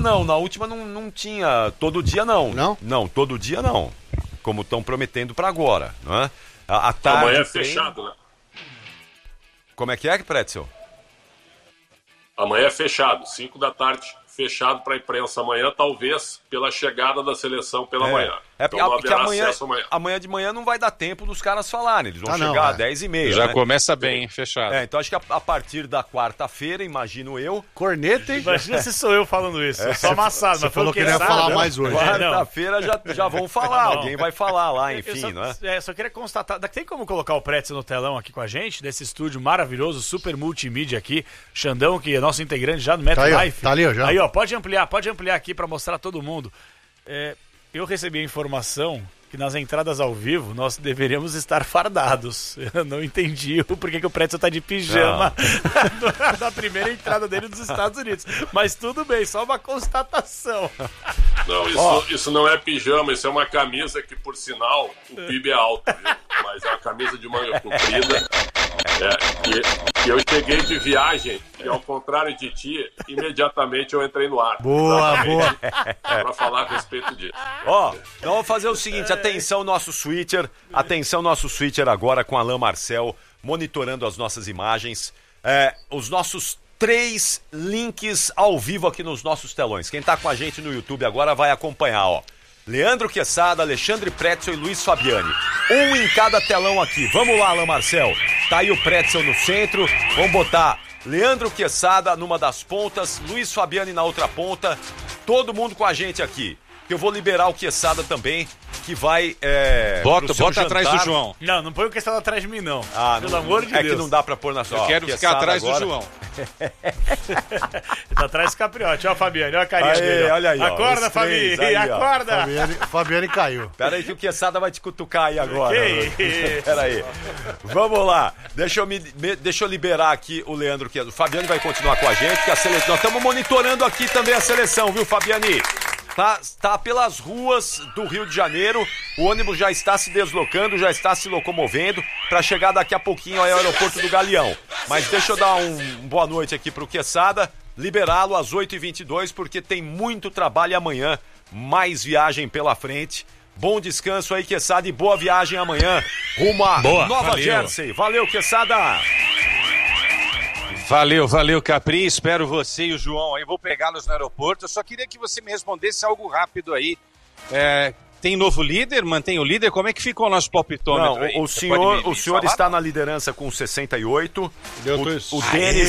não tinha, todo dia não. Não? Não, todo dia não. Como estão prometendo para agora, não é? À tarde, amanhã é fechado, né? Como é que Pretzel? Amanhã é fechado, 5 da tarde, fechado para a imprensa amanhã, talvez pela chegada da seleção pela manhã. É Então não porque haverá amanhã, acesso amanhã. amanhã de manhã não vai dar tempo dos caras falarem. Eles vão não, chegar é. às 10h30. Já né? começa bem, fechado. Então acho que a partir da quarta-feira, imagino eu. Corneta, hein? Imagina se sou eu falando isso. Eu sou amassado, mas falou que ele ia falar mais hoje. Quarta-feira já vão falar. Não. Alguém vai falar lá, enfim, só, não é? Só queria constatar. Tem como colocar o Pretzel no telão aqui com a gente? Desse estúdio maravilhoso, super multimídia aqui. Xandão, que é nosso integrante já no MetLife. Tá ali, ó, já. Aí, ó, pode ampliar aqui pra mostrar todo mundo. Eu recebi a informação que nas entradas ao vivo nós deveríamos estar fardados. Eu não entendi o porquê que o Pretzel tá de pijama na primeira entrada dele dos Estados Unidos. Mas tudo bem, só uma constatação. Não, isso não é pijama, isso é uma camisa que, por sinal, o PIB é alto, viu? Mas é uma camisa de manga comprida. E eu cheguei de viagem e, ao contrário de ti, imediatamente eu entrei no ar. Boa. Pra falar a respeito disso. Então vamos fazer o seguinte, atenção nosso switcher agora com Alain Marcel, monitorando as nossas imagens, os nossos 3 links ao vivo aqui nos nossos telões. Quem tá com a gente no YouTube agora vai acompanhar, ó. Leandro Quesada, Alexandre Pretzel e Luiz Fabiani. Um em cada telão aqui. Vamos lá, Alain Marcel. Tá aí o Pretzel no centro. Vamos botar Leandro Quesada numa das pontas, Luiz Fabiani na outra ponta. Todo mundo com a gente aqui. Eu vou liberar o Quesada também, que vai... Bota atrás do João. Não põe o Quesada atrás de mim, não. Pelo amor de Deus. É que não dá pra pôr na sua... Eu quero ficar atrás do João. Ele tá atrás do Capriotti. Ó, Fabiane, olha a carinha dele. Olha aí, acorda, Fabi, acorda. Fabiane caiu. Pera aí que o Quesada vai te cutucar aí agora. Pera aí. Vamos lá. Deixa eu liberar aqui o Leandro Quesada. O Fabiane vai continuar com a gente, porque a seleção... Nós estamos monitorando aqui também a seleção, viu, Fabiane? Tá pelas ruas do Rio de Janeiro, o ônibus já está se deslocando, já está se locomovendo para chegar daqui a pouquinho ao aeroporto do Galeão. Mas deixa eu dar boa noite aqui pro Quesada, liberá-lo às 8h22, porque tem muito trabalho amanhã, mais viagem pela frente. Bom descanso aí, Quesada, e boa viagem amanhã rumo a Nova Jersey. Valeu, Quesada! Valeu, Capri. Espero você e o João aí. Vou pegá-los no aeroporto. Eu só queria que você me respondesse algo rápido aí. Tem novo líder? Mantém o líder? Como é que ficou o nosso palpitômetro aí? O senhor está na liderança com 68. O Denis,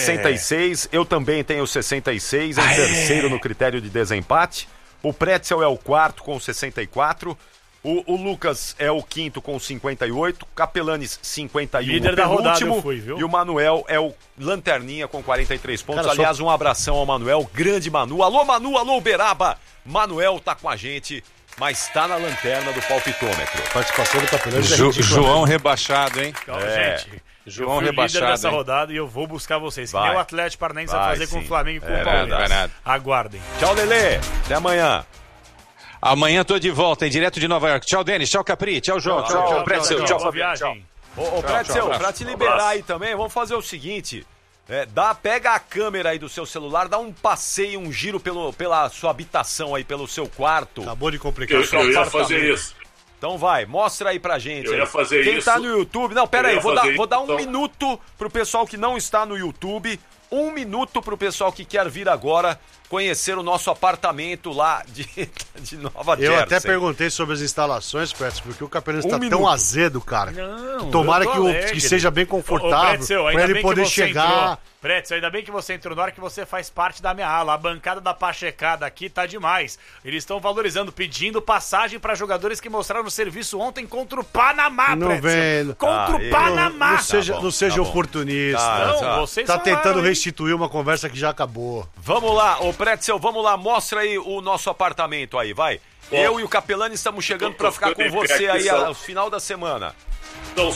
66. Eu também tenho 66. Em terceiro no critério de desempate. O Pretzel é o quarto com 64. O Lucas é o quinto com 58, Capelanes 51, líder da rodada eu fui, viu? E o Manuel é o lanterninha com 43 pontos. Cara, aliás, um abração ao Manuel, grande Manu. Alô, Manu, alô, Uberaba. Manuel tá com a gente, mas tá na lanterna do palpitômetro. Participação do Capelanes. João rebaixado, hein? Calma, gente. João eu fui rebaixado, líder dessa hein? rodada e eu vou buscar vocês. Que nem o Atlético Paranaense vai fazer com o Flamengo e com o Palmeiras. Nada. Aguardem. Tchau, Lelê. Até amanhã. Amanhã tô de volta, direto de Nova York. Tchau, Denis. Tchau, Capri. Tchau, João. Tchau, Pretzel. Tchau, Fabiano. Tchau. Pretzel, pra te liberar aí também, vamos fazer o seguinte. Pega a câmera aí do seu celular, dá um passeio, um giro pela sua habitação aí, pelo seu quarto. Acabou de complicar. Eu ia fazer isso. Então vai, mostra aí pra gente. Eu ia fazer Quem isso. tá no YouTube... Não, pera aí, vou dar um então. minuto pro pessoal que não está no YouTube. 1 minuto pro pessoal que quer vir agora conhecer o nosso apartamento lá de Nova Jersey. Eu até perguntei sobre as instalações, Pretzel, porque o Capelanes está tão minuto. azedo, cara. Não, Tomara que seja bem confortável para ele poder chegar. Pretzel, ainda bem que você entrou na hora que você faz parte da minha ala. A bancada da Pachecada aqui tá demais. Eles estão valorizando, pedindo passagem para jogadores que mostraram serviço ontem contra o Panamá, não Pretzel. Vem. Contra o Panamá. Não seja oportunista. Vocês tá são tentando lá, restituir uma conversa que já acabou. Vamos lá, ô Pretzel, vamos lá, mostra aí o nosso apartamento aí, vai. Eu e o Capelani estamos chegando para ficar com você aí ao final da semana. São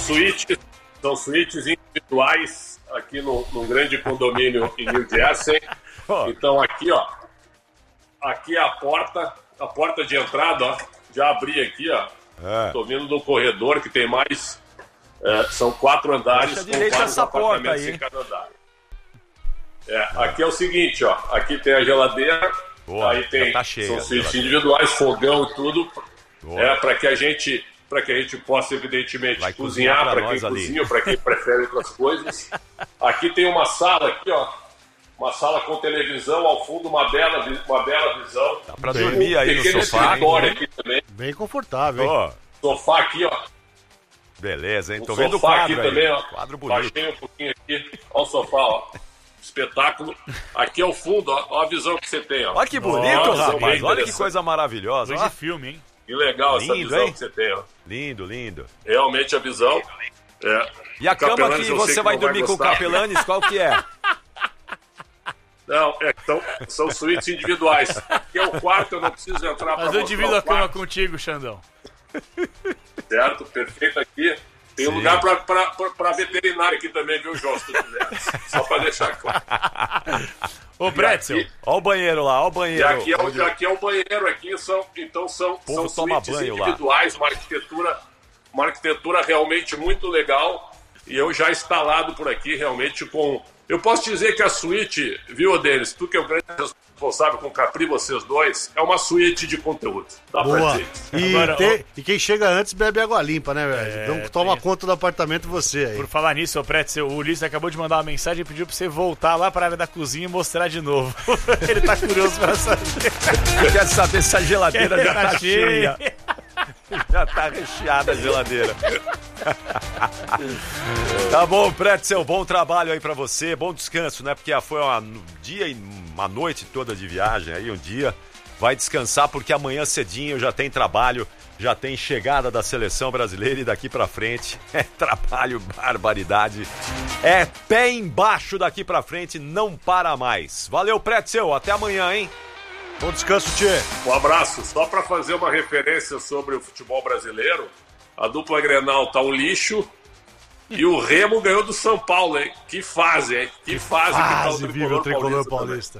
suítes individuais aqui num grande condomínio em New Jersey. Então aqui, ó, aqui é a porta de entrada, ó, já abri aqui, ó. Tô vindo do corredor que tem mais, são 4 andares com vários apartamentos em cada andar. Aqui é o seguinte, ó, aqui tem a geladeira, aí tem, são suítes individuais, fogão e tudo, para que a gente possa, evidentemente, cozinhar para quem cozinha, para quem prefere outras coisas. Aqui tem uma sala aqui, ó, uma sala com televisão, ao fundo uma bela visão. Dá pra dormir aí no sofá. Aqui também. Bem confortável, hein? Sofá aqui, ó. Beleza, hein? Tô O vendo o sofá quadro aqui aí. também, ó. Quadro bonito. Baixei um pouquinho aqui. Ó o sofá, ó. Espetáculo. Aqui é o fundo, ó a visão que você tem, ó. Olha que bonito, rapaz. Olha que coisa maravilhosa. Coisa de filme, hein? Que legal essa Lindo, visão hein? que você tem, ó. Lindo, lindo. Realmente a visão. E a cama Capelanes, que eu sei você que vai não dormir com o gostar. Capelanes, qual que é? Não, então, são suítes individuais. Aqui é o quarto, eu não preciso entrar pra Mas eu mostrar divido o a cama quarto, contigo, Xandão. certo? Perfeito aqui. Tem um lugar pra veterinário aqui também, viu, João? Se tu quiser. Só pra deixar claro. Ô, Pretzel. Ó o banheiro lá, ó o E banheiro. aqui é o banheiro, aqui são povo toma suítes banho lá. individuais, uma arquitetura realmente muito legal. E eu já instalado por aqui, realmente com... Eu posso dizer que a suíte, viu, Denis, tu que é o grande responsável com o Capri, vocês dois, é uma suíte de conteúdo. Dá pra Boa. dizer. E quem chega antes bebe água limpa, né, velho? Então toma conta do apartamento você aí. Por falar nisso, ô Pretzel, o Ulisses acabou de mandar uma mensagem e pediu pra você voltar lá pra área da cozinha e mostrar de novo. Ele tá curioso pra saber. Quer saber se a geladeira já tá cheia. cheia. Já tá recheada a geladeira. Tá bom, Pretzel, bom trabalho aí pra você, bom descanso, né? Porque foi um dia e uma noite toda de viagem aí, um dia. Vai descansar porque amanhã cedinho já tem trabalho, já tem chegada da seleção brasileira e daqui pra frente é trabalho, barbaridade. É pé embaixo daqui pra frente, não para mais. Valeu, Pretzel, até amanhã, hein? Bom descanso, Tchê. Um abraço. Só para fazer uma referência sobre o futebol brasileiro, a dupla Grenal tá um lixo e o Remo ganhou do São Paulo, hein? Que fase, hein? Que fase que tá o Tricolor Paulista.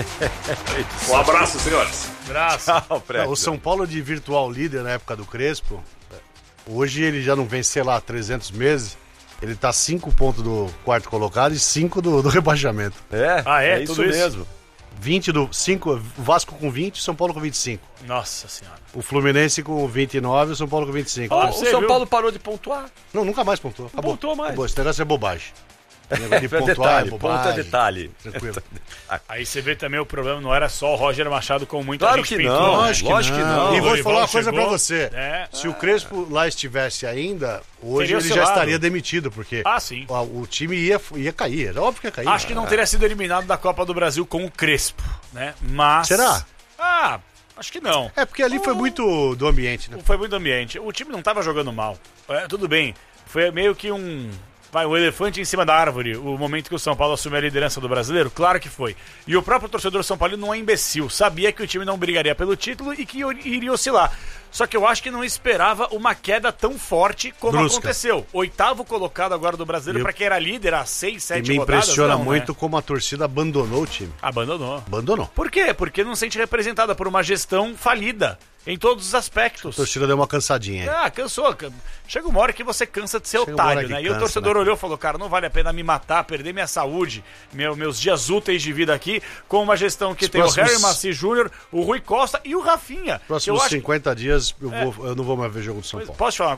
Um abraço, senhores. Abraço. Tchau, Pretzel. O São Paulo de virtual líder na época do Crespo, hoje ele já não vem, sei lá, 300 meses. Ele tá 5 pontos do quarto colocado e 5 do rebaixamento. É isso tudo isso? mesmo. 20 do 5, Vasco com 20, São Paulo com 25. Nossa senhora. O Fluminense com 29 e o São Paulo com 25. O São Paulo parou de pontuar. Não, nunca mais pontuou. Acabou. pontuou mais. Acabou. Esse negócio é bobagem. Esse negócio de É pontuar detalhe, é ponto bobagem. é detalhe. Tranquilo. Aí você vê também o problema, não era só o Roger Machado com muita Claro gente que pintou, não, né? lógico que não. E vou Dorival falar uma coisa chegou, pra você. né? Se o Crespo lá estivesse ainda, hoje Teria ele já oscilado. estaria demitido, porque Sim. o time ia cair. Era óbvio que ia cair. Acho que não teria sido eliminado da Copa do Brasil com o Crespo, né? Mas... Será? Acho que não. É, porque ali foi muito do ambiente, né? Foi muito ambiente. O time não tava jogando mal. Tudo bem. Foi meio que um elefante em cima da árvore, o momento que o São Paulo assumiu a liderança do Brasileiro. Claro que foi. E o próprio torcedor São Paulo não é imbecil. Sabia que o time não brigaria pelo título e que iria oscilar. Só que eu acho que não esperava uma queda tão forte como Brusca. aconteceu. 8º colocado agora do Brasileiro, pra quem era líder há 6, 7 E me rodadas. impressiona não, muito né? como a torcida abandonou o time. Abandonou. Por quê? Porque não se sente representada por uma gestão falida. Em todos os aspectos. A torcida deu uma cansadinha. Cansou. Chega uma hora que você cansa de ser Chega uma hora otário, que né? E cansa, o torcedor né? olhou e falou, cara, não vale a pena me matar, perder minha saúde, meus dias úteis de vida aqui, com uma gestão que Os tem próximos- o Harry Maci Júnior, o Rui Costa e o Rafinha. Próximos Eu acho- 50 dias eu não vou mais ver jogo do São Paulo. Posso te falar?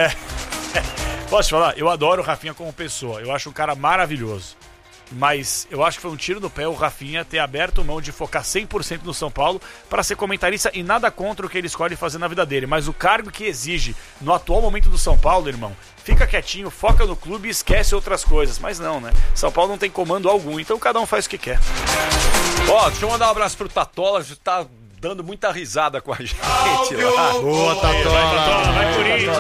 Posso te falar? Eu adoro o Rafinha como pessoa. Eu acho um cara maravilhoso. Mas eu acho que foi um tiro no pé o Rafinha ter aberto mão de focar 100% no São Paulo para ser comentarista e nada contra o que ele escolhe fazer na vida dele. Mas o cargo que exige no atual momento do São Paulo, irmão, fica quietinho, foca no clube e esquece outras coisas. Mas não, né? São Paulo não tem comando algum, então cada um faz o que quer. Deixa eu mandar um abraço pro Tatola, que tá dando muita risada com a gente lá. Boa, Tatola! Vai, Corinthians!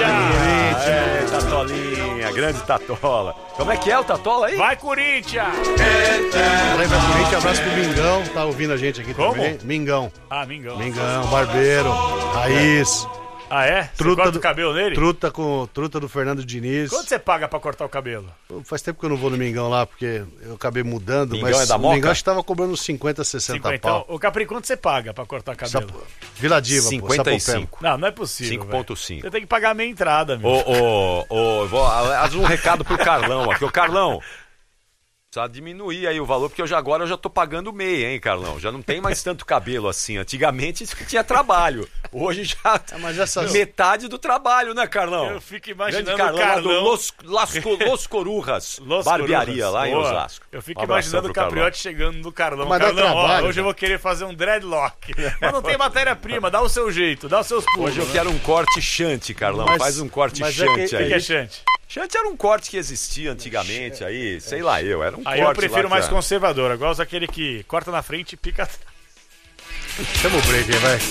Tatolinha, grande Tatola. Como é que é o Tatola aí? Vai, Corinthians! Vai pra frente, abraço pro Mingão, tá ouvindo a gente aqui Como? também. Mingão. Mingão. Mingão, Barbeiro, Raiz. Você corta o cabelo nele? Truta do Fernando Diniz. Quanto você paga pra cortar o cabelo? Faz tempo que eu não vou no Mingão lá, porque eu acabei mudando. Mingão mas é da o Moca? Mingão acho que tava cobrando uns 50, 60 Então, pau. o Capri, quanto você paga pra cortar o cabelo? Vila Diva, 55. Não é possível. 5,5. Você tem que pagar a meia entrada, meu. Haz um recado pro Carlão aqui. Ô, Carlão, precisa diminuir aí o valor, porque agora eu já tô pagando meia, hein, Carlão? Já não tem mais tanto cabelo assim. Antigamente tinha trabalho. Hoje já metade do trabalho, né, Carlão? Eu fico imaginando o Carlão. Carlão... Los Corujas, barbearia lá em Osasco. Eu fico imaginando o Capriotti chegando no Carlão. Mas Carlão, trabalho, hoje eu vou querer fazer um dreadlock. Mas não tem matéria-prima, dá o seu jeito, dá os seus pulos. Hoje eu quero um corte chante, Carlão. Faz um corte chante aí. O que é chante? Chante era um corte que existia antigamente aí, sei lá eu, era um corte. Aí eu prefiro lá, mais conservador, igual aquele que corta na frente e pica atrás. Chama o break aí, vai.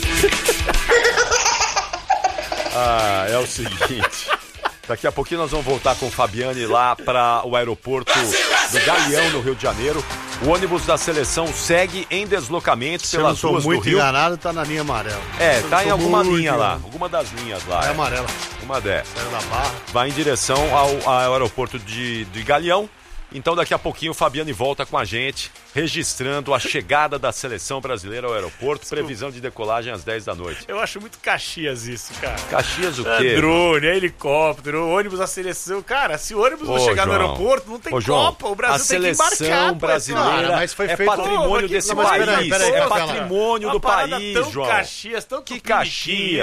É o seguinte. Daqui a pouquinho nós vamos voltar com o Fabiane lá para o aeroporto do Galeão, no Rio de Janeiro. O ônibus da seleção segue em deslocamento pelas ruas do Rio. Muito enganado, tá na linha amarela. Tá em alguma linha lá, alguma das linhas lá. É amarela. Uma dessas. Saiu da Barra. Vai em direção ao aeroporto de Galeão. Então daqui a pouquinho o Fabiane volta com a gente, registrando a chegada da seleção brasileira ao aeroporto, previsão de decolagem às 10 da noite. Eu acho muito Caxias isso, cara. Caxias o quê? É drone, é helicóptero, ônibus da seleção. Cara, se o ônibus não chegar no aeroporto, não tem Copa, o Brasil tem que embarcar. A seleção brasileira mas foi feito... patrimônio desse país. Peraí, é patrimônio do país, tão João. Caxias, tão que Caxias?